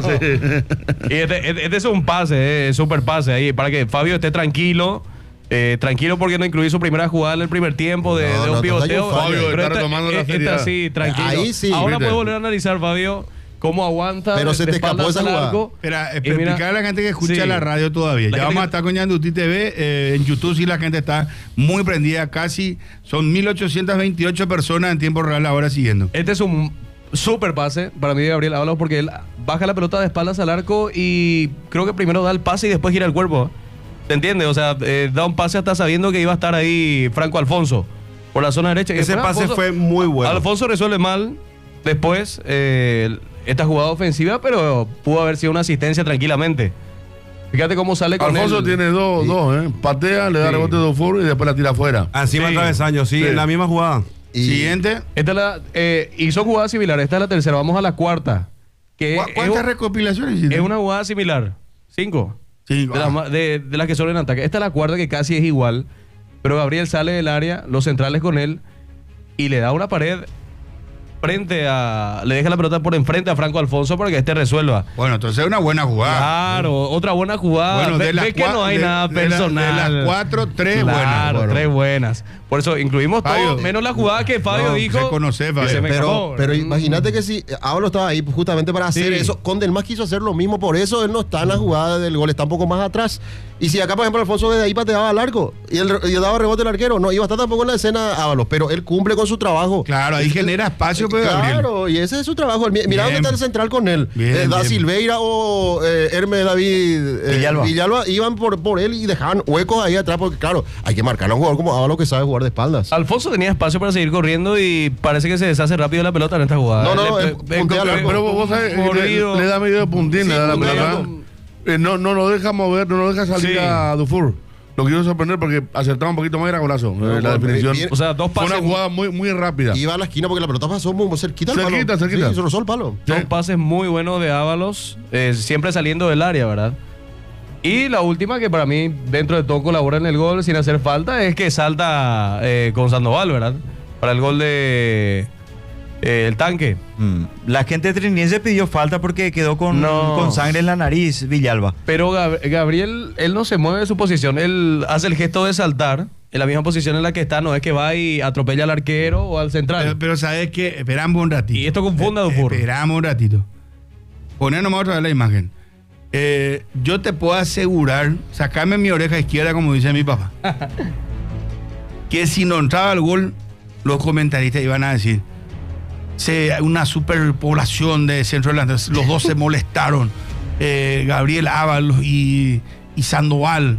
[SPEAKER 5] Y este, este- este es un pase, eh, es súper pase ahí, para que Fabio esté tranquilo. eh, tranquilo porque no incluí su primera jugada en el primer tiempo de,
[SPEAKER 6] No,
[SPEAKER 5] de
[SPEAKER 6] no,
[SPEAKER 5] un
[SPEAKER 6] no,
[SPEAKER 5] pivoteo.
[SPEAKER 6] Fabio
[SPEAKER 5] Pero
[SPEAKER 2] está
[SPEAKER 5] esta-
[SPEAKER 2] retomando la
[SPEAKER 5] esta
[SPEAKER 2] seriedad.
[SPEAKER 5] sí, tranquilo.
[SPEAKER 6] Ahí sí,
[SPEAKER 5] Ahora
[SPEAKER 2] viste.
[SPEAKER 5] puedes volver a analizar, Fabio, cómo aguanta.
[SPEAKER 6] Pero
[SPEAKER 5] de-
[SPEAKER 6] se
[SPEAKER 5] de
[SPEAKER 6] te escapó
[SPEAKER 5] espaldas
[SPEAKER 6] esa
[SPEAKER 5] al
[SPEAKER 6] jugada.
[SPEAKER 5] arco.
[SPEAKER 3] Espera,
[SPEAKER 5] Y mira,
[SPEAKER 3] explicar a la gente que escucha
[SPEAKER 5] sí.
[SPEAKER 3] la radio todavía.
[SPEAKER 5] La
[SPEAKER 3] Ya
[SPEAKER 5] gente
[SPEAKER 3] vamos a
[SPEAKER 5] que-
[SPEAKER 3] estar con Yanduti T V. eh, en YouTube sí la gente está muy prendida. Casi son mil ochocientas veintiocho personas en tiempo real ahora siguiendo.
[SPEAKER 5] Este es un súper pase para mí de Gabriel Ábalos porque él baja la pelota de espaldas al arco y creo que primero da el pase y después gira el cuerpo. ¿Te entiendes? O sea, eh, da un pase hasta sabiendo que iba a estar ahí Franco Alfonso por la zona derecha. Y
[SPEAKER 1] Ese
[SPEAKER 5] después
[SPEAKER 1] pase
[SPEAKER 5] Alfonso-
[SPEAKER 1] fue muy bueno.
[SPEAKER 5] Alfonso resuelve mal después eh, esta jugada ofensiva, pero pudo haber sido una asistencia tranquilamente. Fíjate cómo sale con
[SPEAKER 2] Alfonso
[SPEAKER 5] él.
[SPEAKER 2] tiene dos, dos, ¿eh? Patea, le da
[SPEAKER 5] Sí.
[SPEAKER 2] rebote de Dufour y después la tira afuera.
[SPEAKER 1] Encima
[SPEAKER 5] Sí.
[SPEAKER 1] del travesaño, sí,
[SPEAKER 2] Sí.
[SPEAKER 1] en la misma jugada.
[SPEAKER 6] Y
[SPEAKER 3] Siguiente.
[SPEAKER 5] Esta es la, eh, hizo jugada similar. Esta es la tercera. Vamos a la cuarta. Que
[SPEAKER 3] ¿Cu-
[SPEAKER 5] es,
[SPEAKER 3] ¿Cuántas recopilaciones hiciste?
[SPEAKER 5] es una jugada similar. Cinco.
[SPEAKER 3] Sí,
[SPEAKER 5] De las,
[SPEAKER 3] ah.
[SPEAKER 5] ma- de, de las que son en ataque. Esta es la cuarta que casi es igual. Pero Gabriel sale del área, los centrales con él y le da una pared frente a. Le deja la pelota por enfrente a Franco Alfonso para que este resuelva.
[SPEAKER 3] Bueno, entonces es una buena jugada.
[SPEAKER 5] Claro, otra buena jugada.
[SPEAKER 3] Bueno,
[SPEAKER 5] Ve-
[SPEAKER 3] de las
[SPEAKER 5] ve que no
[SPEAKER 3] cua-
[SPEAKER 5] hay
[SPEAKER 3] de-
[SPEAKER 5] nada
[SPEAKER 3] de la- de
[SPEAKER 5] personal.
[SPEAKER 3] las cuatro, tres buenas
[SPEAKER 5] Claro,
[SPEAKER 3] fueron.
[SPEAKER 5] tres buenas. Por eso incluimos todo,
[SPEAKER 3] Fabio,
[SPEAKER 5] menos la jugada que Fabio
[SPEAKER 3] no,
[SPEAKER 5] dijo.
[SPEAKER 3] reconoce,
[SPEAKER 5] que
[SPEAKER 3] Fabio.
[SPEAKER 5] se me
[SPEAKER 6] Pero,
[SPEAKER 5] escapó.
[SPEAKER 6] pero imagínate que si Ábalos estaba ahí justamente para hacer
[SPEAKER 5] Sí.
[SPEAKER 6] eso, Condelmas quiso hacer lo mismo, por eso él no está en la jugada del gol, está un poco más atrás. Y si acá, por ejemplo, Alfonso de ahí pateaba al arco y él, y daba rebote el arquero, no iba a estar tampoco en la escena Ábalos, pero él cumple con su trabajo.
[SPEAKER 3] Claro, ahí genera espacio, pero Gabriel.
[SPEAKER 6] Claro, y ese es su trabajo. El- Mira
[SPEAKER 3] Bien.
[SPEAKER 6] dónde está el central con él.
[SPEAKER 3] Bien,
[SPEAKER 6] Eh, da
[SPEAKER 3] bien.
[SPEAKER 6] Silveira o eh, Hermes David eh,
[SPEAKER 4] Villalba.
[SPEAKER 6] Villalba iban por, por él y dejaban huecos ahí atrás, porque claro, hay que marcar a un jugador como Ábalos que sabe jugar de espaldas.
[SPEAKER 5] Alfonso tenía espacio para seguir corriendo y parece que se deshace rápido la pelota en esta jugada.
[SPEAKER 6] No, no,
[SPEAKER 5] Le-
[SPEAKER 6] es-
[SPEAKER 5] le-
[SPEAKER 6] puntea al arco.
[SPEAKER 2] Pero vos, vos sabés, eh,
[SPEAKER 5] mordido.
[SPEAKER 2] le, le da medio de puntín,
[SPEAKER 6] Sí,
[SPEAKER 2] le da la
[SPEAKER 6] puntea,
[SPEAKER 2] pelota.
[SPEAKER 6] no.
[SPEAKER 2] Eh, no, no lo deja mover, no lo deja salir
[SPEAKER 5] Sí.
[SPEAKER 2] a Dufour. Lo quiero sorprender porque acertaba un poquito más y era golazo. eh,
[SPEAKER 6] No,
[SPEAKER 2] la
[SPEAKER 6] no,
[SPEAKER 2] definición.
[SPEAKER 6] bien.
[SPEAKER 5] O sea, dos
[SPEAKER 2] Fue
[SPEAKER 5] pases,
[SPEAKER 2] una jugada muy, muy rápida.
[SPEAKER 6] Iba a la esquina porque la pelota pasó muy cerquita al palo.
[SPEAKER 2] Cerquita, cerquita.
[SPEAKER 6] Sí, se rozó el palo.
[SPEAKER 2] Sí.
[SPEAKER 5] dos pases muy buenos de Ábalos, eh, siempre saliendo del área, ¿verdad? Y la última que para mí, dentro de todo, colabora en el gol sin hacer falta, es que salta eh, con Sandoval, ¿verdad? Para el gol de eh, el tanque.
[SPEAKER 4] Mm. La gente triniense pidió falta porque quedó con,
[SPEAKER 5] No.
[SPEAKER 4] con sangre en la nariz, Villalba.
[SPEAKER 5] Pero Gab- Gabriel, él no se mueve de su posición, él hace el gesto de saltar en la misma posición en la que está, no es que va y atropella al arquero o al central.
[SPEAKER 3] Pero, pero ¿sabes qué? Esperamos un ratito.
[SPEAKER 5] Y esto confunde a Dufour.
[SPEAKER 3] Esperamos un ratito. Poner nomás otra vez la imagen. Eh, yo te puedo asegurar, sacarme mi oreja izquierda, como dice mi papá, que si no entraba el gol, los comentaristas iban a decir, se, una superpoblación de centro delanteros, los dos se molestaron, eh, Gabriel Ábalos y, y Sandoval.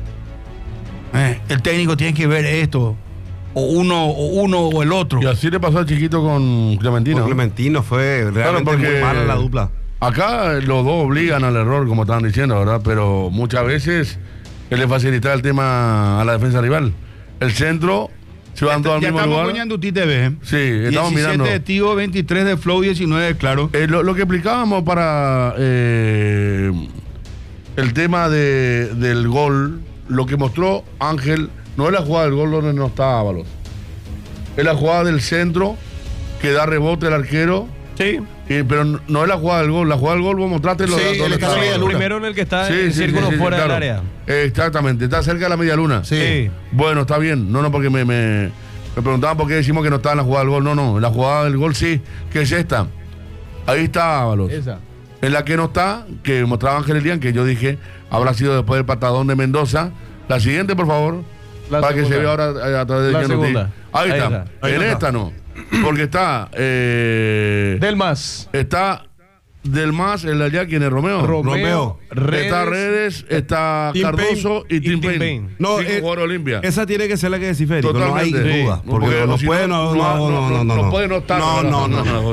[SPEAKER 3] Eh, el técnico tiene que ver esto, o uno o uno o el otro.
[SPEAKER 2] Y así le pasó al chiquito con Clementino.
[SPEAKER 1] Con Clementino fue realmente
[SPEAKER 2] porque-
[SPEAKER 1] muy mala la dupla.
[SPEAKER 2] Acá los dos obligan al error, como estaban diciendo, ¿verdad? Pero muchas veces él le facilita el tema a la defensa rival. El centro se van todos al
[SPEAKER 3] Ya
[SPEAKER 2] mismo
[SPEAKER 3] estamos
[SPEAKER 2] lugar.
[SPEAKER 3] con Yanduti T V. ¿eh?
[SPEAKER 2] Sí, estamos mirando.
[SPEAKER 3] diecisiete de Tigo, veintitrés de Flow, diecinueve de Claro.
[SPEAKER 2] Eh, lo, lo que explicábamos para eh, el tema de, del gol, lo que mostró Ángel, no es la jugada del gol donde no está Ábalos. Es la jugada del centro que da rebote al arquero.
[SPEAKER 5] Sí.
[SPEAKER 2] Y- pero no, no es la jugada del gol. La jugada del gol, vos mostraste lo
[SPEAKER 6] Sí,
[SPEAKER 2] donde
[SPEAKER 6] él está en la media
[SPEAKER 5] El
[SPEAKER 6] luna.
[SPEAKER 5] primero en el que está
[SPEAKER 2] Sí,
[SPEAKER 5] en
[SPEAKER 2] sí,
[SPEAKER 5] círculo
[SPEAKER 2] sí, sí,
[SPEAKER 5] fuera
[SPEAKER 2] claro.
[SPEAKER 5] del área.
[SPEAKER 2] Exactamente, está cerca de la media luna.
[SPEAKER 6] Sí.
[SPEAKER 5] Sí.
[SPEAKER 2] Bueno, está bien. No, no, porque me, me, me preguntaban por qué decimos que no está en la jugada del gol. No, no, la jugada del gol sí, que es esta. Ahí está Ábalos.
[SPEAKER 5] Esa.
[SPEAKER 2] En la que no está, que mostraba Ángel Elian, que yo dije, habrá sido después del patadón de Mendoza, La siguiente, por favor,
[SPEAKER 5] La
[SPEAKER 2] para que
[SPEAKER 5] segunda.
[SPEAKER 2] se vea ahora eh, a través de
[SPEAKER 5] La
[SPEAKER 2] Yanutí.
[SPEAKER 5] segunda.
[SPEAKER 2] Ahí,
[SPEAKER 5] Ahí
[SPEAKER 2] está.
[SPEAKER 5] está.
[SPEAKER 3] Ahí
[SPEAKER 2] En
[SPEAKER 3] está.
[SPEAKER 2] esta no. Porque está. Eh,
[SPEAKER 5] Del más.
[SPEAKER 2] está Del Más, el de allá, ¿quién es? Romeo.
[SPEAKER 5] Romeo. Redes.
[SPEAKER 2] Está Redes, está
[SPEAKER 1] Tim
[SPEAKER 2] Cardoso y Tim
[SPEAKER 5] Tim
[SPEAKER 2] Payne.
[SPEAKER 5] Payne.
[SPEAKER 1] No,
[SPEAKER 2] Cinco
[SPEAKER 1] eh,
[SPEAKER 2] jugadores Olimpia.
[SPEAKER 1] Esa tiene que ser la que decís, Federico. No hay
[SPEAKER 2] Totalmente.
[SPEAKER 1] duda.
[SPEAKER 2] Sí.
[SPEAKER 1] Porque,
[SPEAKER 2] Porque
[SPEAKER 1] no
[SPEAKER 2] si
[SPEAKER 1] puede, no, no, no, no, no,
[SPEAKER 2] no puede no estar.
[SPEAKER 1] No, no, no.
[SPEAKER 2] no.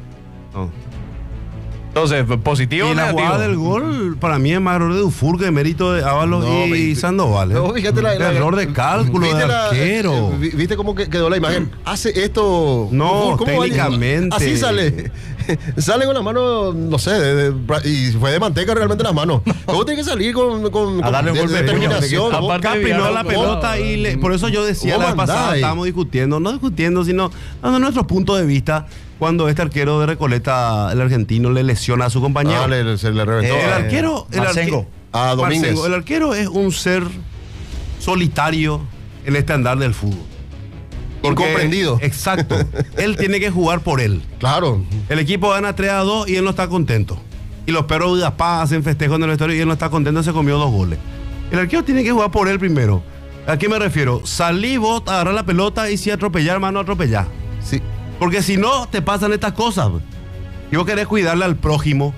[SPEAKER 1] no.
[SPEAKER 5] Entonces, positivo o
[SPEAKER 1] Y la
[SPEAKER 5] negativo.
[SPEAKER 1] jugada del gol, para mí es más error de Dufour que mérito de Ábalos
[SPEAKER 6] No,
[SPEAKER 1] y
[SPEAKER 6] ve-
[SPEAKER 1] Sandoval. ¿eh?
[SPEAKER 6] No, fíjate la, la-
[SPEAKER 1] error de cálculo de
[SPEAKER 6] ¿Viste la-
[SPEAKER 1] arquero.
[SPEAKER 6] eh, vi- ¿Viste cómo que- quedó la imagen? Hace esto.
[SPEAKER 1] No,
[SPEAKER 6] ¿cómo va?
[SPEAKER 1] técnicamente.
[SPEAKER 6] Así sale. Sale con la mano, no sé, de- de- y fue de manteca realmente las manos. ¿Cómo tiene que salir con, con,
[SPEAKER 4] A
[SPEAKER 6] con
[SPEAKER 4] darle un
[SPEAKER 6] de-
[SPEAKER 4] golpe de puño.
[SPEAKER 6] determinación?
[SPEAKER 5] Aparte
[SPEAKER 6] ¿Vos?
[SPEAKER 5] de
[SPEAKER 1] Capinó
[SPEAKER 5] Villar,
[SPEAKER 1] la
[SPEAKER 5] ¿cómo?
[SPEAKER 1] pelota y le- por eso yo decía
[SPEAKER 6] ¿Cómo
[SPEAKER 1] la vez pasada,
[SPEAKER 6] andáis?
[SPEAKER 1] estábamos discutiendo, no discutiendo, sino dando nuestro punto de vista cuando este arquero de Recoleta, el argentino, le lesiona a su compañero.
[SPEAKER 6] Ah, le- se le reventó.
[SPEAKER 1] el
[SPEAKER 4] Eh,
[SPEAKER 1] arquero, el
[SPEAKER 4] Marcengo.
[SPEAKER 1] arque-
[SPEAKER 6] A Domínguez.
[SPEAKER 1] Marcengo, el arquero es un ser solitario en este andar del fútbol. Porque-
[SPEAKER 6] Incomprendido.
[SPEAKER 1] Exacto. Él tiene que jugar por él.
[SPEAKER 6] Claro.
[SPEAKER 1] El equipo gana tres a dos y él no está contento. Y los perros de Udapá hacen festejo en el estadio y él no está contento, se comió dos goles. El arquero tiene que jugar por él primero. ¿A qué me refiero? Salí vos, agarrar la pelota y si atropellar, mano, atropellar.
[SPEAKER 6] Sí.
[SPEAKER 1] Porque si no, te pasan estas cosas. Y vos querés cuidarle al prójimo.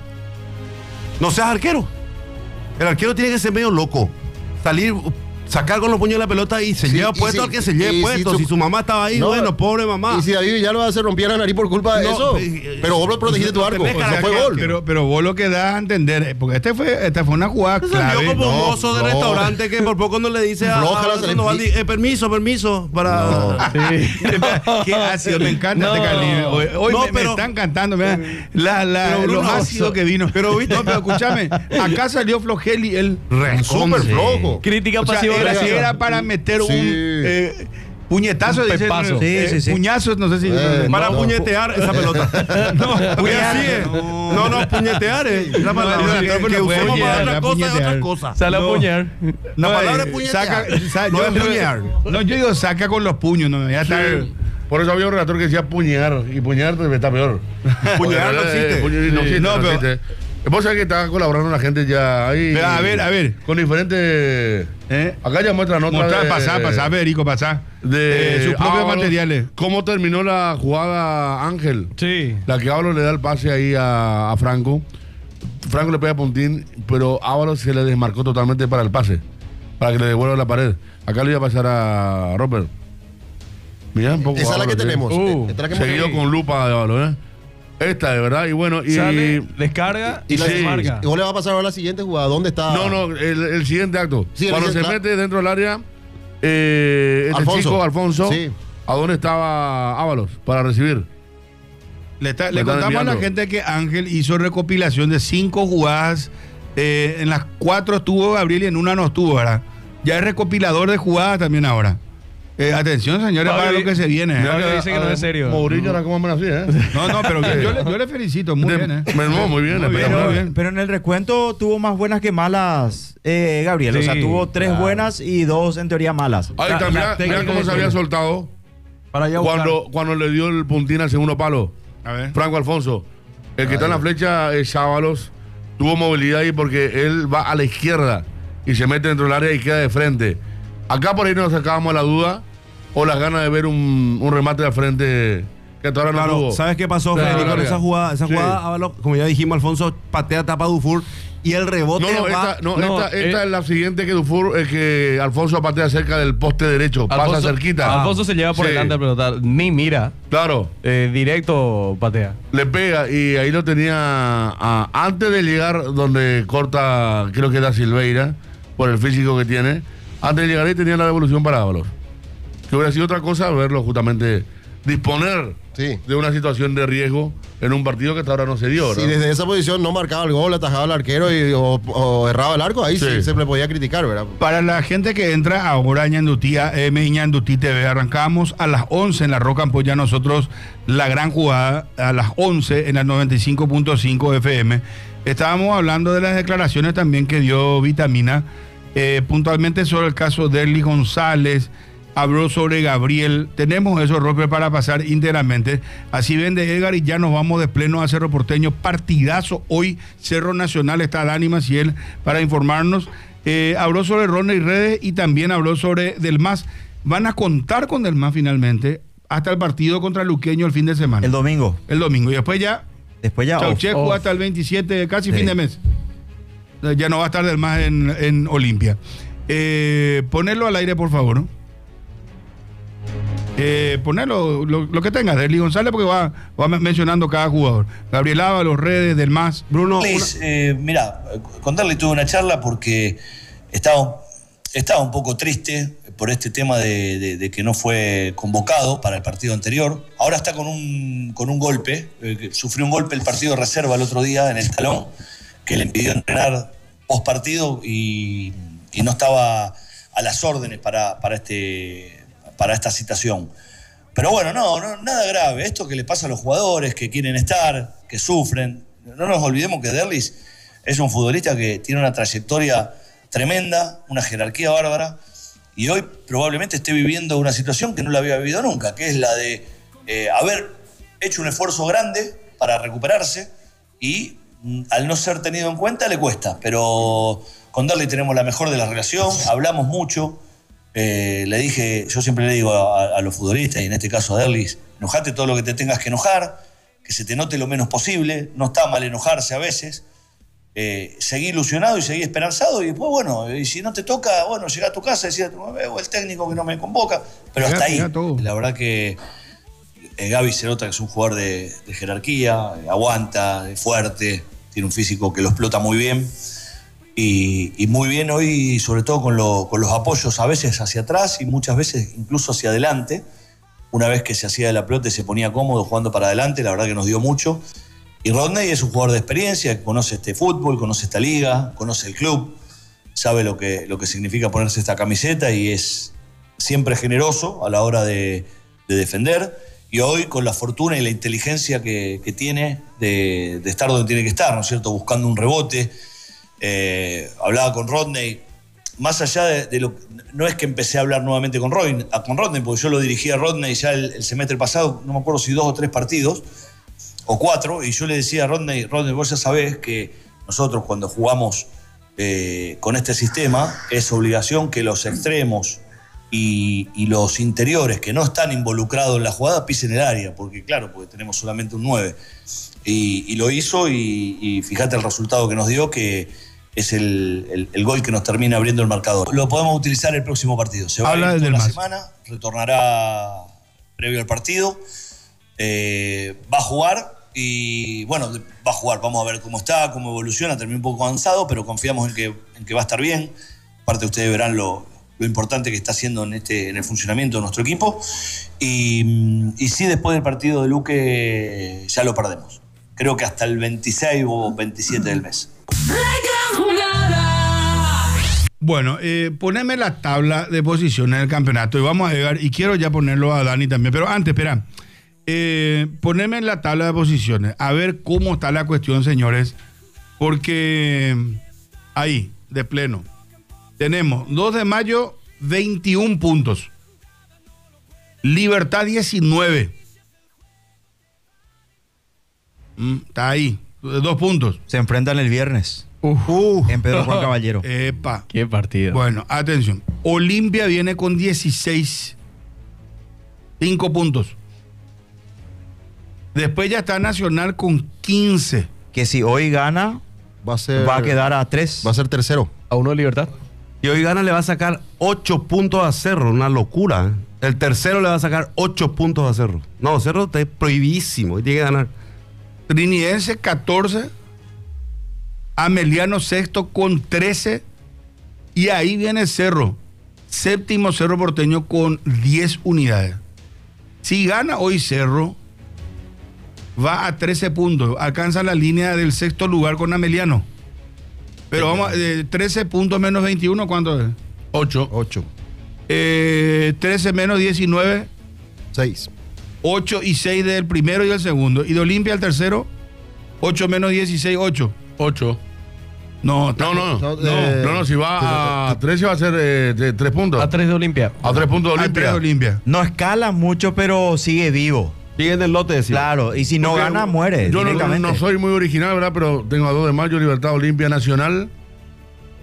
[SPEAKER 1] No seas arquero. El arquero tiene que ser medio loco. Salir, sacar con los puños la pelota y se
[SPEAKER 6] Sí,
[SPEAKER 1] lleva
[SPEAKER 6] y
[SPEAKER 1] puesto
[SPEAKER 6] si-
[SPEAKER 1] al que se
[SPEAKER 6] y
[SPEAKER 1] lleve
[SPEAKER 6] si
[SPEAKER 1] puesto.
[SPEAKER 6] su-
[SPEAKER 1] Si su mamá estaba ahí,
[SPEAKER 6] No,
[SPEAKER 1] bueno, pobre mamá.
[SPEAKER 6] Y si David Villalba se rompía la nariz por culpa de
[SPEAKER 1] No,
[SPEAKER 6] eso.
[SPEAKER 1] eh,
[SPEAKER 6] Pero vos lo protegiste tu
[SPEAKER 1] no
[SPEAKER 6] arco.
[SPEAKER 1] tenés
[SPEAKER 6] O sea,
[SPEAKER 1] cara
[SPEAKER 6] fue
[SPEAKER 1] que-
[SPEAKER 6] gol.
[SPEAKER 3] Pero, pero vos lo que das a entender, eh, porque este fue, esta fue una jugada
[SPEAKER 1] Se salió
[SPEAKER 3] clave.
[SPEAKER 1] como un
[SPEAKER 6] No,
[SPEAKER 1] mozo de
[SPEAKER 6] no.
[SPEAKER 1] restaurante que por poco no le dice a,
[SPEAKER 6] Floja la
[SPEAKER 1] a
[SPEAKER 6] salida.
[SPEAKER 1] Sandoval, eh, permiso, permiso, para...
[SPEAKER 3] Qué ácido, me encanta
[SPEAKER 5] No.
[SPEAKER 3] este Caribe. Hoy, hoy
[SPEAKER 1] No,
[SPEAKER 3] me, me
[SPEAKER 1] pero-
[SPEAKER 3] están cantando, mira, la, la,
[SPEAKER 1] Pero,
[SPEAKER 3] lo
[SPEAKER 1] Bruno,
[SPEAKER 3] ácido
[SPEAKER 1] so-
[SPEAKER 3] que vino.
[SPEAKER 1] pero, ¿viste?
[SPEAKER 3] No, pero escúchame, acá salió Flogeli, él.
[SPEAKER 6] Súper flojo.
[SPEAKER 5] Crítica
[SPEAKER 3] O sea,
[SPEAKER 5] pasiva
[SPEAKER 3] era,
[SPEAKER 5] agresiva.
[SPEAKER 3] era para meter
[SPEAKER 6] Sí.
[SPEAKER 3] un eh, puñetazo,
[SPEAKER 5] Un
[SPEAKER 3] dicen,
[SPEAKER 5] pepazo.
[SPEAKER 3] eh,
[SPEAKER 4] Sí, sí, sí.
[SPEAKER 3] puñazos, no sé si.
[SPEAKER 6] Eh,
[SPEAKER 1] Para
[SPEAKER 6] No,
[SPEAKER 1] puñetear esa pelota.
[SPEAKER 3] no,
[SPEAKER 1] Porque así es. No, no, puñetear es la palabra.
[SPEAKER 3] no,
[SPEAKER 1] que,
[SPEAKER 3] no,
[SPEAKER 1] que
[SPEAKER 3] no,
[SPEAKER 1] usemos
[SPEAKER 3] puñetear,
[SPEAKER 1] para otra
[SPEAKER 3] la
[SPEAKER 1] cosa es otra
[SPEAKER 3] puñetear.
[SPEAKER 1] cosa.
[SPEAKER 5] Sale a
[SPEAKER 3] No.
[SPEAKER 5] puñar.
[SPEAKER 1] La palabra
[SPEAKER 3] eh,
[SPEAKER 1] es puñetear.
[SPEAKER 3] saca, sa-
[SPEAKER 1] No
[SPEAKER 3] yo,
[SPEAKER 1] es puñar.
[SPEAKER 3] No, yo digo saca con los puños, no me voy a estar.
[SPEAKER 2] Por eso había un relator que decía puñar, y puñar está peor.
[SPEAKER 1] Puñar no existe.
[SPEAKER 2] Eh, puñar no
[SPEAKER 3] Sí,
[SPEAKER 2] existe,
[SPEAKER 3] no,
[SPEAKER 2] no
[SPEAKER 3] pero-
[SPEAKER 2] existe. Vos sabés que está colaborando la gente ya ahí.
[SPEAKER 3] A ver, a ver.
[SPEAKER 2] Con diferentes.
[SPEAKER 3] ¿Eh?
[SPEAKER 2] Acá ya muestran otra.
[SPEAKER 3] Mostrar,
[SPEAKER 2] de-
[SPEAKER 3] pasar, pasar, Federico, pasar.
[SPEAKER 2] De
[SPEAKER 3] Eh, sus propios
[SPEAKER 2] Ábalos.
[SPEAKER 3] materiales.
[SPEAKER 2] ¿Cómo terminó la jugada Ángel?
[SPEAKER 5] Sí.
[SPEAKER 2] La que Ábalos le da el pase ahí a, a Franco. Franco le pega a Puntín, pero Ábalos se le desmarcó totalmente para el pase. Para que le devuelva la pared. Acá le iba a pasar a Robert. Mira, un poco
[SPEAKER 6] Esa es la que
[SPEAKER 2] Ábalos, ¿eh?
[SPEAKER 6] tenemos.
[SPEAKER 5] Uh,
[SPEAKER 6] Esta es la que hemos
[SPEAKER 2] Seguido
[SPEAKER 6] tenido.
[SPEAKER 2] con lupa de Ábalos, ¿eh? Esta, de verdad. Y bueno, y.
[SPEAKER 5] Sale, descarga y,
[SPEAKER 6] Y la-
[SPEAKER 5] se marca.
[SPEAKER 6] ¿Y vos le vas a pasar ahora a la siguiente jugada? ¿Dónde está?
[SPEAKER 2] No, no, el, el siguiente acto.
[SPEAKER 6] Sí, el
[SPEAKER 2] Cuando
[SPEAKER 6] siguiente,
[SPEAKER 2] se
[SPEAKER 6] claro.
[SPEAKER 2] mete dentro del área, eh, este
[SPEAKER 6] Alfonso.
[SPEAKER 2] chico, Alfonso,
[SPEAKER 6] Sí.
[SPEAKER 2] ¿a dónde estaba Ábalos para recibir?
[SPEAKER 3] Le, está-
[SPEAKER 2] Me
[SPEAKER 3] le
[SPEAKER 2] están
[SPEAKER 3] contamos a la
[SPEAKER 2] enviando.
[SPEAKER 3] gente que Ángel hizo recopilación de cinco jugadas. eh, en las cuatro estuvo Gabriel y en una no estuvo, ¿verdad? Ya es recopilador de jugadas también ahora. Eh, atención, señores,
[SPEAKER 5] Fabio,
[SPEAKER 3] para lo que se viene. ¿eh?
[SPEAKER 5] Fabio dice que no es serio.
[SPEAKER 2] Mourinho era como así, ¿eh?
[SPEAKER 3] No, no, pero bien, yo, le, yo le felicito, muy
[SPEAKER 2] De-
[SPEAKER 3] bien, ¿eh?
[SPEAKER 2] me- no, muy bien,
[SPEAKER 3] Muy bien,
[SPEAKER 2] espectacular.
[SPEAKER 3] muy bien.
[SPEAKER 4] Pero en el recuento tuvo más buenas que malas, eh, Gabriel. o
[SPEAKER 5] Sí,
[SPEAKER 4] sea, tuvo tres
[SPEAKER 5] claro.
[SPEAKER 4] buenas y dos en teoría malas.
[SPEAKER 2] Ahí
[SPEAKER 1] La-
[SPEAKER 2] está,
[SPEAKER 1] la
[SPEAKER 2] mira,
[SPEAKER 1] técnica
[SPEAKER 2] mira cómo se
[SPEAKER 1] de-
[SPEAKER 2] había soltado
[SPEAKER 1] Para allá buscar.
[SPEAKER 2] cuando, cuando le dio el puntín al segundo palo.
[SPEAKER 3] A ver.
[SPEAKER 2] Franco Alfonso. El que está en la flecha es Ábalos. Tuvo movilidad ahí porque él va a la izquierda y se mete dentro del área y queda de frente. Acá por ahí nos sacábamos la duda o las ganas de ver un, un remate de frente que hasta ahora no
[SPEAKER 1] Claro,
[SPEAKER 2] tuvo.
[SPEAKER 1] ¿sabes qué pasó,
[SPEAKER 2] Claro,
[SPEAKER 1] Federico, con
[SPEAKER 2] larga.
[SPEAKER 1] esa jugada? Esa
[SPEAKER 2] Sí.
[SPEAKER 1] jugada, Ábalos, como ya dijimos, Alfonso patea tapa Dufour y el rebote
[SPEAKER 2] No, no,
[SPEAKER 1] va...
[SPEAKER 2] esta, no,
[SPEAKER 5] no,
[SPEAKER 2] esta, esta
[SPEAKER 5] eh.
[SPEAKER 2] es la siguiente que Dufour, es que Alfonso patea cerca del poste derecho, pasa
[SPEAKER 5] Alfonso-
[SPEAKER 2] cerquita.
[SPEAKER 5] Alfonso se lleva por
[SPEAKER 2] Sí.
[SPEAKER 5] delante a pelotar. Ni mira.
[SPEAKER 2] Claro,
[SPEAKER 5] Eh, directo patea.
[SPEAKER 2] le pega y ahí lo tenía a- antes de llegar donde corta, creo que era Silveira, por el físico que tiene. Antes de llegar ahí tenía la devolución para Ábalos. Que hubiera sido otra cosa verlo justamente disponer
[SPEAKER 6] Sí.
[SPEAKER 2] de una situación de riesgo en un partido que hasta ahora no se dio, ¿no?
[SPEAKER 6] Si desde esa posición no marcaba el gol, atajaba al arquero y, o, o erraba el arco, ahí sí.
[SPEAKER 2] Sí.
[SPEAKER 6] se le podía criticar, ¿verdad?
[SPEAKER 3] Para la gente que entra ahora a Ñandutí, a M I Ñandutí T V, arrancamos a las once en la Roca Ampolla nosotros la gran jugada, a las once en la noventa y cinco punto cinco F M. Estábamos hablando de las declaraciones también que dio Vitamina, eh, puntualmente sobre el caso de Erly González, habló sobre Gabriel. Tenemos eso, Roper, para pasar íntegramente. Así ven de Edgar y ya nos vamos de pleno a Cerro Porteño. Partidazo hoy, Cerro Nacional, está Dani Maciel para informarnos. Eh, habló sobre Rodney Redes y también habló sobre Del Mas. Van a contar con Del Mas finalmente hasta el partido contra Luqueño el fin de semana.
[SPEAKER 4] El domingo.
[SPEAKER 3] El domingo. Y después ya,
[SPEAKER 4] Después ya. off.
[SPEAKER 3] Chaucheco
[SPEAKER 5] off.
[SPEAKER 3] hasta el veintisiete, casi
[SPEAKER 4] Sí.
[SPEAKER 3] fin de mes. Ya no va a estar Del Mas en, en Olimpia. Eh, ponerlo al aire, por favor, ¿no? Eh, ponerlo, lo, lo que tengas, Derly González, porque va, va mencionando cada jugador. Gabriel Ábalos, Redes, Del Mas.
[SPEAKER 1] Bruno, una-
[SPEAKER 7] Liz, eh, mira, con Darly tuve una charla porque estaba, estaba un poco triste por este tema de, de- de que no fue convocado para el partido anterior. Ahora está con un, con un golpe, eh, que sufrió un golpe el partido de reserva el otro día en el talón, que le impidió entrenar post partido y, y no estaba a las órdenes para, para, este, para esta situación. Pero bueno, no, no, nada grave. Esto que le pasa a los jugadores que quieren estar, que sufren. No nos olvidemos que Derlis es un futbolista que tiene una trayectoria tremenda, una jerarquía bárbara, y hoy probablemente esté viviendo una situación que no la había vivido nunca, que es la de eh, haber hecho un esfuerzo grande para recuperarse y mm, al no ser tenido en cuenta le cuesta. Pero con Derlis tenemos la mejor de la relación, hablamos mucho. Eh, le dije, yo siempre le digo a, a los futbolistas, y en este caso a Derlis, enojate todo lo que te tengas que enojar, que se te note lo menos posible, no está mal enojarse a veces, eh, seguí ilusionado y seguí esperanzado, y después, bueno, y si no te toca, bueno, llega a tu casa y decir, o el técnico que no me convoca, pero
[SPEAKER 3] Llega-
[SPEAKER 7] hasta ahí.
[SPEAKER 3] llega todo.
[SPEAKER 7] La verdad que eh, Gaby se nota que es un jugador de, de jerarquía, eh, aguanta, es fuerte, tiene un físico que lo explota muy bien. Y, y muy bien hoy, sobre todo con, lo- con los apoyos a veces hacia atrás y muchas veces incluso hacia adelante. Una vez que se hacía de la pelota y se ponía cómodo jugando para adelante, la verdad que nos dio mucho. Y Rodney es un jugador de experiencia, que conoce este fútbol, conoce esta liga, conoce el club, sabe lo que, lo que significa ponerse esta camiseta y es siempre generoso a la hora de, de defender. Y hoy con la fortuna y la inteligencia que, que tiene de, de estar donde tiene que estar, ¿no es cierto? Buscando un rebote. Eh, hablaba con Rodney, más allá de, de lo no es que empecé a hablar nuevamente con Rodney, con Rodney porque yo lo dirigí a Rodney ya el, el semestre pasado, no me acuerdo si dos o tres partidos o cuatro, y yo le decía a Rodney, Rodney, vos ya sabés que nosotros cuando jugamos eh, con este sistema es obligación que los extremos y, y los interiores que no están involucrados en la jugada pisen el área, porque claro, porque tenemos solamente un nueve. Y, y lo hizo y, y fíjate el resultado que nos dio, que es el, el- el gol que nos termina abriendo el marcador. Lo podemos utilizar el próximo partido. Se va
[SPEAKER 3] Habla
[SPEAKER 7] a ir
[SPEAKER 3] del
[SPEAKER 7] toda la
[SPEAKER 3] Mas.
[SPEAKER 7] semana, retornará previo al partido, eh, va a jugar y bueno, va a jugar. Vamos a ver cómo está, cómo evoluciona. Terminó un poco avanzado, pero confiamos en que, en que va a estar bien. Aparte ustedes verán lo, lo importante que está haciendo en, este, en el funcionamiento de nuestro equipo. Y, y sí, después del partido de Luque ya lo perdemos. Creo que hasta el veintiséis o veintisiete del mes.
[SPEAKER 3] Bueno, eh, poneme la tabla de posiciones del campeonato y vamos a llegar, y quiero ya ponerlo a Dani también, pero antes, espera, eh, poneme en la tabla de posiciones, a ver cómo está la cuestión, señores, porque ahí, de pleno, tenemos dos de mayo, veintiún puntos, Libertad diecinueve, Mm, está ahí, dos puntos.
[SPEAKER 4] Se enfrentan el viernes
[SPEAKER 3] Uh,
[SPEAKER 4] en Pedro Juan Caballero.
[SPEAKER 3] epa.
[SPEAKER 5] Qué partido.
[SPEAKER 3] Bueno, atención. Olimpia viene con dieciséis. cinco puntos. Después ya está Nacional con quince.
[SPEAKER 4] Que si hoy gana,
[SPEAKER 6] Va a ser,
[SPEAKER 4] va a quedar a tres.
[SPEAKER 6] va a ser tercero.
[SPEAKER 5] A uno de Libertad.
[SPEAKER 1] y hoy gana le va a sacar ocho puntos a Cerro, una locura. ¿eh? El tercero le va a sacar ocho puntos a Cerro. No, Cerro está prohibísimo y tiene que ganar.
[SPEAKER 3] Trinidense catorce. Ameliano sexto con trece. Y ahí viene Cerro. Séptimo Cerro Porteño con diez unidades. Si gana hoy Cerro, va a trece puntos. Alcanza la línea del sexto lugar con Ameliano. Pero vamos, eh, trece puntos menos veintiuno, ¿cuánto es?
[SPEAKER 2] ocho.
[SPEAKER 6] ocho.
[SPEAKER 3] Eh, trece menos diecinueve,
[SPEAKER 6] seis.
[SPEAKER 3] ocho y seis del primero y del segundo. Y de Olimpia al tercero, ocho menos dieciséis, ocho.
[SPEAKER 2] ocho.
[SPEAKER 3] No,
[SPEAKER 2] No, no, no.
[SPEAKER 6] No, eh,
[SPEAKER 2] No, no, si va a trece va a ser eh, de tres puntos.
[SPEAKER 5] A tres de Olimpia.
[SPEAKER 2] A tres puntos de
[SPEAKER 3] al tres
[SPEAKER 2] Olimpia.
[SPEAKER 3] de Olimpia.
[SPEAKER 4] No escala mucho, pero sigue vivo.
[SPEAKER 1] Sigue en el lote, decía.
[SPEAKER 4] Claro, y si no
[SPEAKER 2] Porque
[SPEAKER 4] gana, muere.
[SPEAKER 2] Yo no,
[SPEAKER 4] directamente.
[SPEAKER 2] no soy muy original, ¿verdad? Pero tengo a dos de mayo, Libertad, Olimpia, Nacional.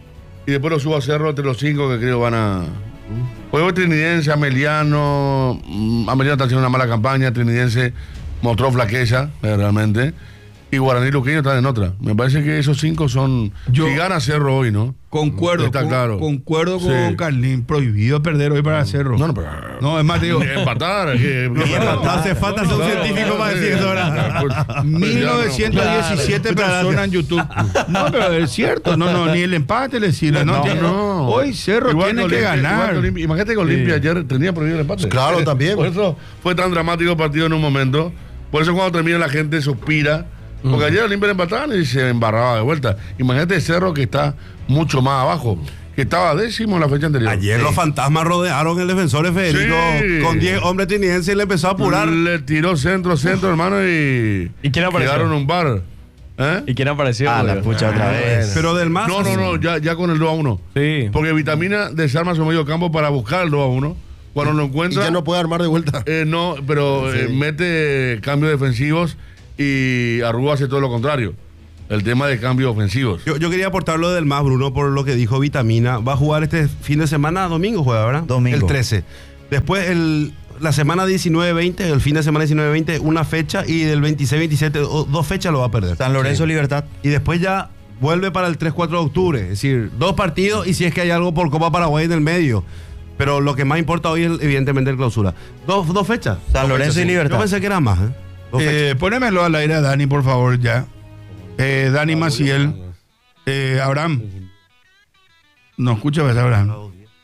[SPEAKER 2] y después lo subo a Cerro entre los cinco que creo van a... Juego Trinidense, Ameliano, mm, Ameliano está haciendo una mala campaña, Trinidense mostró flaqueza, eh, realmente, y Guaraní Luqueño están en otra. Me parece que esos cinco son...
[SPEAKER 3] Yo-
[SPEAKER 2] si gana Cerro hoy, ¿no?
[SPEAKER 3] Concuerdo,
[SPEAKER 2] Está
[SPEAKER 3] con-
[SPEAKER 2] claro.
[SPEAKER 3] concuerdo con
[SPEAKER 2] Sí.
[SPEAKER 3] Carlín. Prohibido perder hoy para Cerro.
[SPEAKER 2] No, no, pero...
[SPEAKER 3] No, es más, te digo,
[SPEAKER 2] Empatar. que-
[SPEAKER 1] No, no hace falta ser un científico para decir eso, ¿verdad?
[SPEAKER 3] mil novecientos diecisiete
[SPEAKER 1] Claro.
[SPEAKER 3] personas en YouTube. No, pero es cierto, no, no, ni el empate le sirve. No,
[SPEAKER 2] No,
[SPEAKER 3] tiene-
[SPEAKER 2] no.
[SPEAKER 3] Hoy Cerro
[SPEAKER 2] Igual
[SPEAKER 3] tiene
[SPEAKER 2] que
[SPEAKER 3] que
[SPEAKER 2] Olimpia- igual
[SPEAKER 3] ganar.
[SPEAKER 2] que Olimpia. Imagínate que Olimpia ayer tenía prohibido el empate.
[SPEAKER 6] Claro, también.
[SPEAKER 2] Por eso fue tan dramático el partido en un momento. Por eso cuando termina la gente suspira. Porque ayer Olimpia le empataban y se embarraba de vuelta. Imagínate Cerro que está mucho más abajo. Que estaba décimo en la fecha anterior.
[SPEAKER 1] Ayer los fantasmas rodearon el defensor de Federico
[SPEAKER 2] Sí.
[SPEAKER 1] con diez hombres trinidenses y le empezó a apurar.
[SPEAKER 2] Le tiró centro, centro, hermano, y...
[SPEAKER 5] ¿Y quién apareció?
[SPEAKER 2] Quedaron en un bar. ¿Eh?
[SPEAKER 5] ¿Y quién apareció?
[SPEAKER 4] Ah, la
[SPEAKER 5] boludo?
[SPEAKER 4] pucha otra vez.
[SPEAKER 1] Pero del más.
[SPEAKER 2] No, no, no, ya, ya con el dos a uno.
[SPEAKER 5] Sí.
[SPEAKER 2] Porque Vitamina desarma su medio campo para buscar el dos a uno. Cuando lo
[SPEAKER 6] Y
[SPEAKER 2] encuentra...
[SPEAKER 6] ya no puede armar de vuelta.
[SPEAKER 2] Eh, no, pero eh, mete cambios defensivos y Arrua hace todo lo contrario. El tema de cambios ofensivos.
[SPEAKER 1] Yo, yo quería aportar lo del más, Bruno, por lo que dijo Vitamina. Va a jugar este fin de semana, domingo juega, ¿verdad?
[SPEAKER 4] Domingo.
[SPEAKER 1] El trece. Después, el, la semana diecinueve veinte, el fin de semana diecinueve veinte, una fecha, y del veintiséis veintisiete, o- dos fechas lo va a perder.
[SPEAKER 4] San Lorenzo, Libertad.
[SPEAKER 1] Y después ya vuelve para el tres cuatro de octubre. Es decir, dos partidos y si es que hay algo por Copa Paraguay en el medio. Pero lo que más importa hoy es evidentemente el clausura. Dos, dos fechas.
[SPEAKER 4] San
[SPEAKER 1] Dos
[SPEAKER 4] Lorenzo
[SPEAKER 1] fechas,
[SPEAKER 4] y
[SPEAKER 1] sí.
[SPEAKER 4] Libertad.
[SPEAKER 1] Yo pensé que era más, ¿eh? Dos fechas.
[SPEAKER 3] Eh, ponémelo al aire a Dani, por favor, ya. Eh, Dani Maciel. Eh, Abraham. No escucha, ¿ves, Abraham?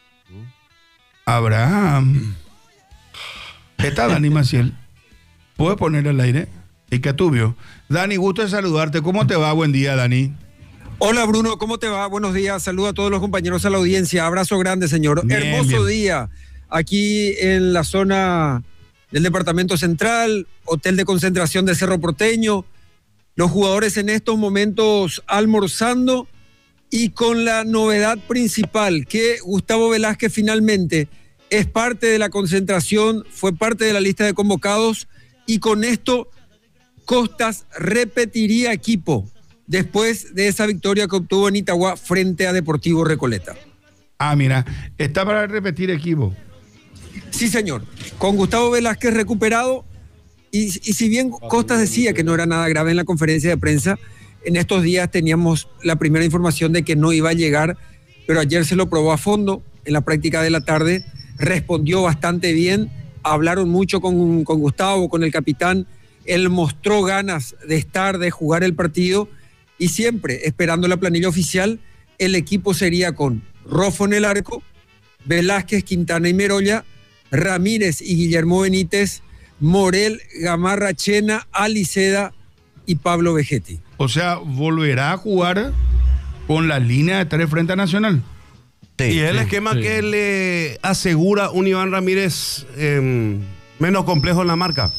[SPEAKER 3] Abraham. Está Dani Maciel. ¿Puedes poner al aire? Y Catubio. Dani, gusto de saludarte. ¿Cómo te va? Buen día, Dani.
[SPEAKER 9] Hola Bruno, ¿cómo te va? Buenos días, saludo a todos los compañeros a la audiencia, abrazo grande señor.
[SPEAKER 3] Bien,
[SPEAKER 9] Hermoso
[SPEAKER 3] bien.
[SPEAKER 9] día aquí en la zona del Departamento Central, hotel de concentración de Cerro Porteño, los jugadores en estos momentos almorzando y con la novedad principal que Gustavo Velázquez finalmente es parte de la concentración, fue parte de la lista de convocados y con esto Costas repetiría equipo después de esa victoria que obtuvo en Itagua frente a Deportivo Recoleta.
[SPEAKER 3] Ah, mira, está para repetir equipo.
[SPEAKER 9] Sí, señor. Con Gustavo Velázquez recuperado. Y, y si bien Costas decía que no era nada grave en la conferencia de prensa, en estos días teníamos la primera información de que no iba a llegar, pero ayer se lo probó a fondo en la práctica de la tarde, respondió bastante bien, hablaron mucho con, con Gustavo, con el capitán, él mostró ganas de estar, de jugar el partido, y siempre esperando la planilla oficial, el equipo sería con Rofo en el arco, Velázquez, Quintana y Merolla, Ramírez y Guillermo Benítez, Morel, Gamarra, Chena, Aliceda y Pablo Vegetti.
[SPEAKER 3] O sea, volverá a jugar con la línea de tres frente a Nacional.
[SPEAKER 4] Sí,
[SPEAKER 1] y el
[SPEAKER 4] sí.
[SPEAKER 1] esquema que le asegura un Iván Ramírez eh, menos complejo en la marca.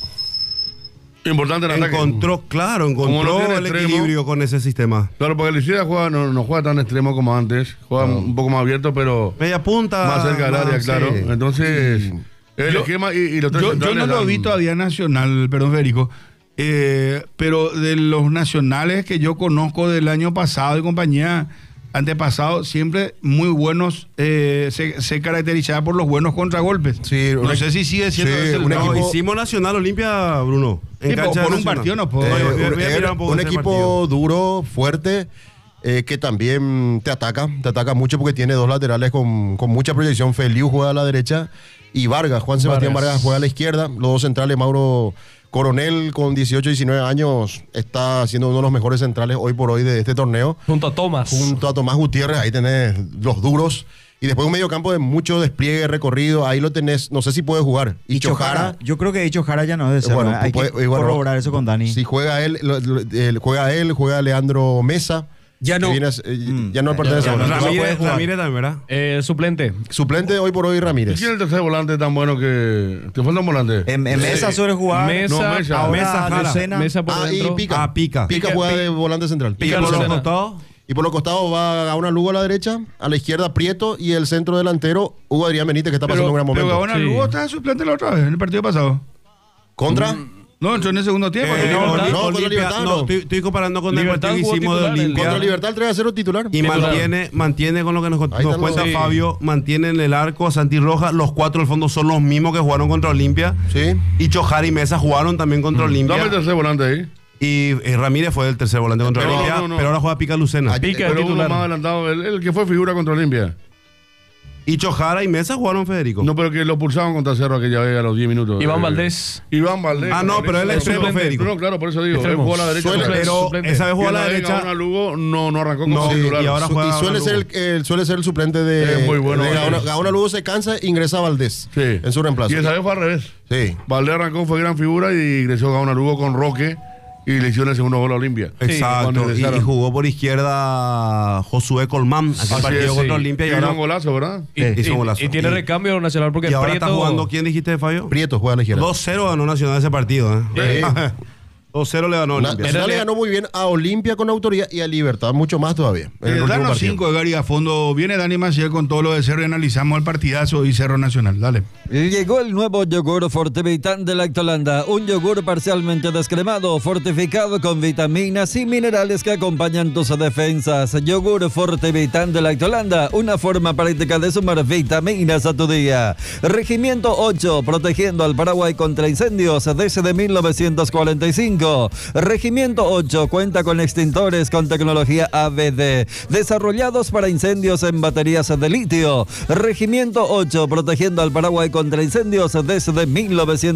[SPEAKER 2] Importante el ataque.
[SPEAKER 1] Encontró, claro,
[SPEAKER 2] Como no
[SPEAKER 1] encontró
[SPEAKER 2] tiene
[SPEAKER 1] el
[SPEAKER 2] extremo.
[SPEAKER 1] equilibrio con ese sistema.
[SPEAKER 2] Claro, porque el Licea juega, no, no juega tan extremo como antes. Juega un poco más abierto, pero
[SPEAKER 1] Media punta.
[SPEAKER 2] más cerca del área,
[SPEAKER 1] más,
[SPEAKER 2] claro.
[SPEAKER 1] sí.
[SPEAKER 2] Entonces, el
[SPEAKER 3] Yo-
[SPEAKER 2] esquema y, y los tres
[SPEAKER 3] Yo, yo
[SPEAKER 2] centrales
[SPEAKER 3] no lo
[SPEAKER 2] dan-
[SPEAKER 3] vi todavía Nacional, perdón, Federico, eh, pero de los nacionales que yo conozco del año pasado y compañía antepasado, siempre muy buenos, eh, se, se caracterizaba por los buenos contragolpes.
[SPEAKER 6] Sí,
[SPEAKER 3] no
[SPEAKER 6] un
[SPEAKER 3] sé si sigue siendo
[SPEAKER 6] sí,
[SPEAKER 3] ese el
[SPEAKER 6] un
[SPEAKER 3] caso.
[SPEAKER 1] No,
[SPEAKER 6] equipo-
[SPEAKER 1] hicimos Nacional Olimpia, Bruno. En
[SPEAKER 3] Sí, por-
[SPEAKER 1] cancha de
[SPEAKER 3] por un
[SPEAKER 1] Nacional.
[SPEAKER 3] partido no puedo.
[SPEAKER 1] Eh,
[SPEAKER 6] Eh,
[SPEAKER 1] voy a- voy a
[SPEAKER 6] un-
[SPEAKER 1] mirar
[SPEAKER 6] era
[SPEAKER 1] un poco
[SPEAKER 6] un
[SPEAKER 1] ese
[SPEAKER 6] equipo
[SPEAKER 1] partido.
[SPEAKER 6] duro, fuerte, eh, que también te ataca, te ataca mucho porque tiene dos laterales con, con mucha proyección. Feliu juega a la derecha y Vargas, Juan Sebastián
[SPEAKER 5] Vargas.
[SPEAKER 6] Vargas, juega a la izquierda. Los dos centrales, Mauro Coronel, con dieciocho, diecinueve años, está siendo uno de los mejores centrales hoy por hoy de este torneo.
[SPEAKER 5] Junto a Tomás.
[SPEAKER 6] Junto a Tomás Gutiérrez, ahí tenés los duros. Y después un medio campo de mucho despliegue, recorrido, ahí lo tenés, no sé si puede jugar. Y
[SPEAKER 4] Icho Jara, yo creo que Icho Jara ya no es de ser,
[SPEAKER 6] bueno,
[SPEAKER 4] ¿verdad? Hay
[SPEAKER 6] puede-
[SPEAKER 4] que
[SPEAKER 6] y bueno,
[SPEAKER 4] corroborar eso con Dani.
[SPEAKER 6] Si juega él, lo- lo- él, juega él, juega Leandro Mesa.
[SPEAKER 9] Ya
[SPEAKER 6] que
[SPEAKER 9] no.
[SPEAKER 6] viene a- eh,
[SPEAKER 4] Mm,
[SPEAKER 6] ya no
[SPEAKER 4] ya-
[SPEAKER 6] pertenece
[SPEAKER 4] ya
[SPEAKER 6] a
[SPEAKER 4] no.
[SPEAKER 6] Ramírez.
[SPEAKER 4] puede
[SPEAKER 1] Ramírez,
[SPEAKER 4] jugar.
[SPEAKER 1] Ramírez también, ¿verdad?
[SPEAKER 5] Eh, suplente.
[SPEAKER 6] Suplente hoy por hoy
[SPEAKER 2] ¿Y
[SPEAKER 6] Ramírez.
[SPEAKER 2] quién es el tercer volante tan bueno que. ¿Te falta un volante?
[SPEAKER 4] En, en Mesa suele jugar.
[SPEAKER 5] Mesa,
[SPEAKER 2] No, Mesa.
[SPEAKER 4] Ahora
[SPEAKER 1] Mesa, Jara.
[SPEAKER 4] Lucena.
[SPEAKER 5] Mesa por
[SPEAKER 6] Ah, y
[SPEAKER 5] dentro.
[SPEAKER 6] Pica.
[SPEAKER 1] Ah, Pica.
[SPEAKER 6] Pica,
[SPEAKER 5] Pica,
[SPEAKER 6] juega
[SPEAKER 5] Pica.
[SPEAKER 6] de volante central.
[SPEAKER 1] Y
[SPEAKER 5] Pica
[SPEAKER 1] por los
[SPEAKER 5] Lucena.
[SPEAKER 1] costados.
[SPEAKER 6] Y por los costados va a una Lugo a la derecha, a la izquierda Prieto y el centro delantero Hugo Adrián Benítez, que está pasando
[SPEAKER 3] Pero,
[SPEAKER 6] un gran
[SPEAKER 3] pero
[SPEAKER 6] momento.
[SPEAKER 3] Gaona
[SPEAKER 5] Sí.
[SPEAKER 3] Lugo estaba suplente la otra vez, en el partido pasado.
[SPEAKER 6] ¿Contra?
[SPEAKER 3] No, entró en el segundo tiempo.
[SPEAKER 1] Eh,
[SPEAKER 3] no,
[SPEAKER 1] no,
[SPEAKER 6] no,
[SPEAKER 1] Oli-
[SPEAKER 6] contra
[SPEAKER 1] Olimpia-
[SPEAKER 6] Libertad,
[SPEAKER 1] no,
[SPEAKER 6] no.
[SPEAKER 1] estoy, estoy comparando con el
[SPEAKER 5] Libertad
[SPEAKER 1] partido que
[SPEAKER 5] jugó
[SPEAKER 1] hicimos de
[SPEAKER 5] titular, el-
[SPEAKER 1] Olimpia.
[SPEAKER 6] Contra Libertad tres a cero titular.
[SPEAKER 1] Y
[SPEAKER 5] Titular.
[SPEAKER 1] mantiene, mantiene con lo que nos, nos
[SPEAKER 6] Ahí están
[SPEAKER 1] cuenta
[SPEAKER 6] los-
[SPEAKER 1] Fabio, mantiene en el arco Santi Roja, los cuatro del fondo son los mismos que jugaron contra Olimpia.
[SPEAKER 6] Sí.
[SPEAKER 1] Y Chojar y Mesa jugaron también contra Olimpia.
[SPEAKER 2] Dame el tercer volante ahí.
[SPEAKER 1] Y eh, Ramírez fue el tercer volante contra
[SPEAKER 2] Pero
[SPEAKER 1] Olimpia,
[SPEAKER 2] no, no.
[SPEAKER 1] pero ahora juega Pica Lucena.
[SPEAKER 6] Ay,
[SPEAKER 5] Pica
[SPEAKER 2] Pero uno
[SPEAKER 5] titular.
[SPEAKER 2] más adelantado, el, el que fue figura contra Olimpia.
[SPEAKER 1] Y Chojara y Mesa jugaron, Federico.
[SPEAKER 2] No, pero que lo pulsaban contra Cerro aquella vez a los diez minutos.
[SPEAKER 5] Iván
[SPEAKER 2] Eh,
[SPEAKER 5] Valdés.
[SPEAKER 2] Iván Valdés.
[SPEAKER 1] Ah, no, pero él es
[SPEAKER 2] extremo,
[SPEAKER 1] extremo, Federico.
[SPEAKER 2] No, claro, por eso digo. Él
[SPEAKER 5] Extremo.
[SPEAKER 2] jugó a la derecha.
[SPEAKER 6] Suele-
[SPEAKER 2] también.
[SPEAKER 1] Pero
[SPEAKER 5] suplente.
[SPEAKER 1] esa vez
[SPEAKER 2] Y
[SPEAKER 1] jugó a
[SPEAKER 2] en
[SPEAKER 1] la
[SPEAKER 2] vez
[SPEAKER 1] derecha.
[SPEAKER 2] Gaona Lugo no, no arrancó como
[SPEAKER 1] No,
[SPEAKER 2] titular.
[SPEAKER 1] y ahora
[SPEAKER 6] Su-
[SPEAKER 1] juega
[SPEAKER 6] y suele
[SPEAKER 1] Gaona
[SPEAKER 6] ser,
[SPEAKER 1] Lugo.
[SPEAKER 6] el, el- suele ser el suplente de,
[SPEAKER 2] Es muy bueno,
[SPEAKER 6] de
[SPEAKER 2] Valdés.
[SPEAKER 6] Gaona, Gaona Lugo se cansa e ingresa a Valdés
[SPEAKER 2] Sí.
[SPEAKER 6] en su reemplazo.
[SPEAKER 2] Y esa vez fue al revés.
[SPEAKER 6] Sí.
[SPEAKER 2] Valdés arrancó, fue gran figura y ingresó Gaona Lugo con Roque y le hicieron el segundo gol a Olimpia.
[SPEAKER 1] Exacto,
[SPEAKER 2] Cuando
[SPEAKER 1] y,
[SPEAKER 2] ingresaron.
[SPEAKER 1] y jugó por izquierda Josué Colmán, aquel
[SPEAKER 2] Así
[SPEAKER 1] partido
[SPEAKER 2] es,
[SPEAKER 1] contra
[SPEAKER 2] sí.
[SPEAKER 1] Olimpia. Y
[SPEAKER 2] Hizo
[SPEAKER 1] ahora,
[SPEAKER 2] un golazo, ¿verdad?
[SPEAKER 5] Y,
[SPEAKER 1] Eh, hizo
[SPEAKER 5] y-
[SPEAKER 1] golazo.
[SPEAKER 5] y tiene
[SPEAKER 1] Y-
[SPEAKER 5] recambio Nacional porque
[SPEAKER 1] y ahora
[SPEAKER 5] Prieto,
[SPEAKER 1] está jugando, ¿quién dijiste, Fabio?
[SPEAKER 6] Prieto juega a la izquierda.
[SPEAKER 1] dos cero ganó Nacional ese partido. ¿eh?
[SPEAKER 6] Sí.
[SPEAKER 1] dos cero le ganó
[SPEAKER 6] Na-
[SPEAKER 1] Olimpia.
[SPEAKER 6] Nacional le ganó muy bien a Olimpia con autoridad y a Libertad mucho más todavía. En el
[SPEAKER 3] Eh,
[SPEAKER 6] último
[SPEAKER 3] danos
[SPEAKER 6] partido.
[SPEAKER 3] cinco, Edgar, y a fondo viene Dani Maciel con todo lo de Cerro y analizamos el partidazo y Cerro Nacional. Dale.
[SPEAKER 8] Llegó el nuevo yogur Fortivitán de Lactolanda, un yogur parcialmente descremado, fortificado con vitaminas y minerales que acompañan tus defensas. Yogur Fortivitán de Lactolanda, una forma práctica de sumar vitaminas a tu día. Regimiento ocho, protegiendo al Paraguay contra incendios desde mil novecientos cuarenta y cinco. Regimiento ocho cuenta con extintores con tecnología A B D, desarrollados para incendios en baterías de litio. Regimiento ocho, protegiendo al Paraguay contra incendios desde mil novecientos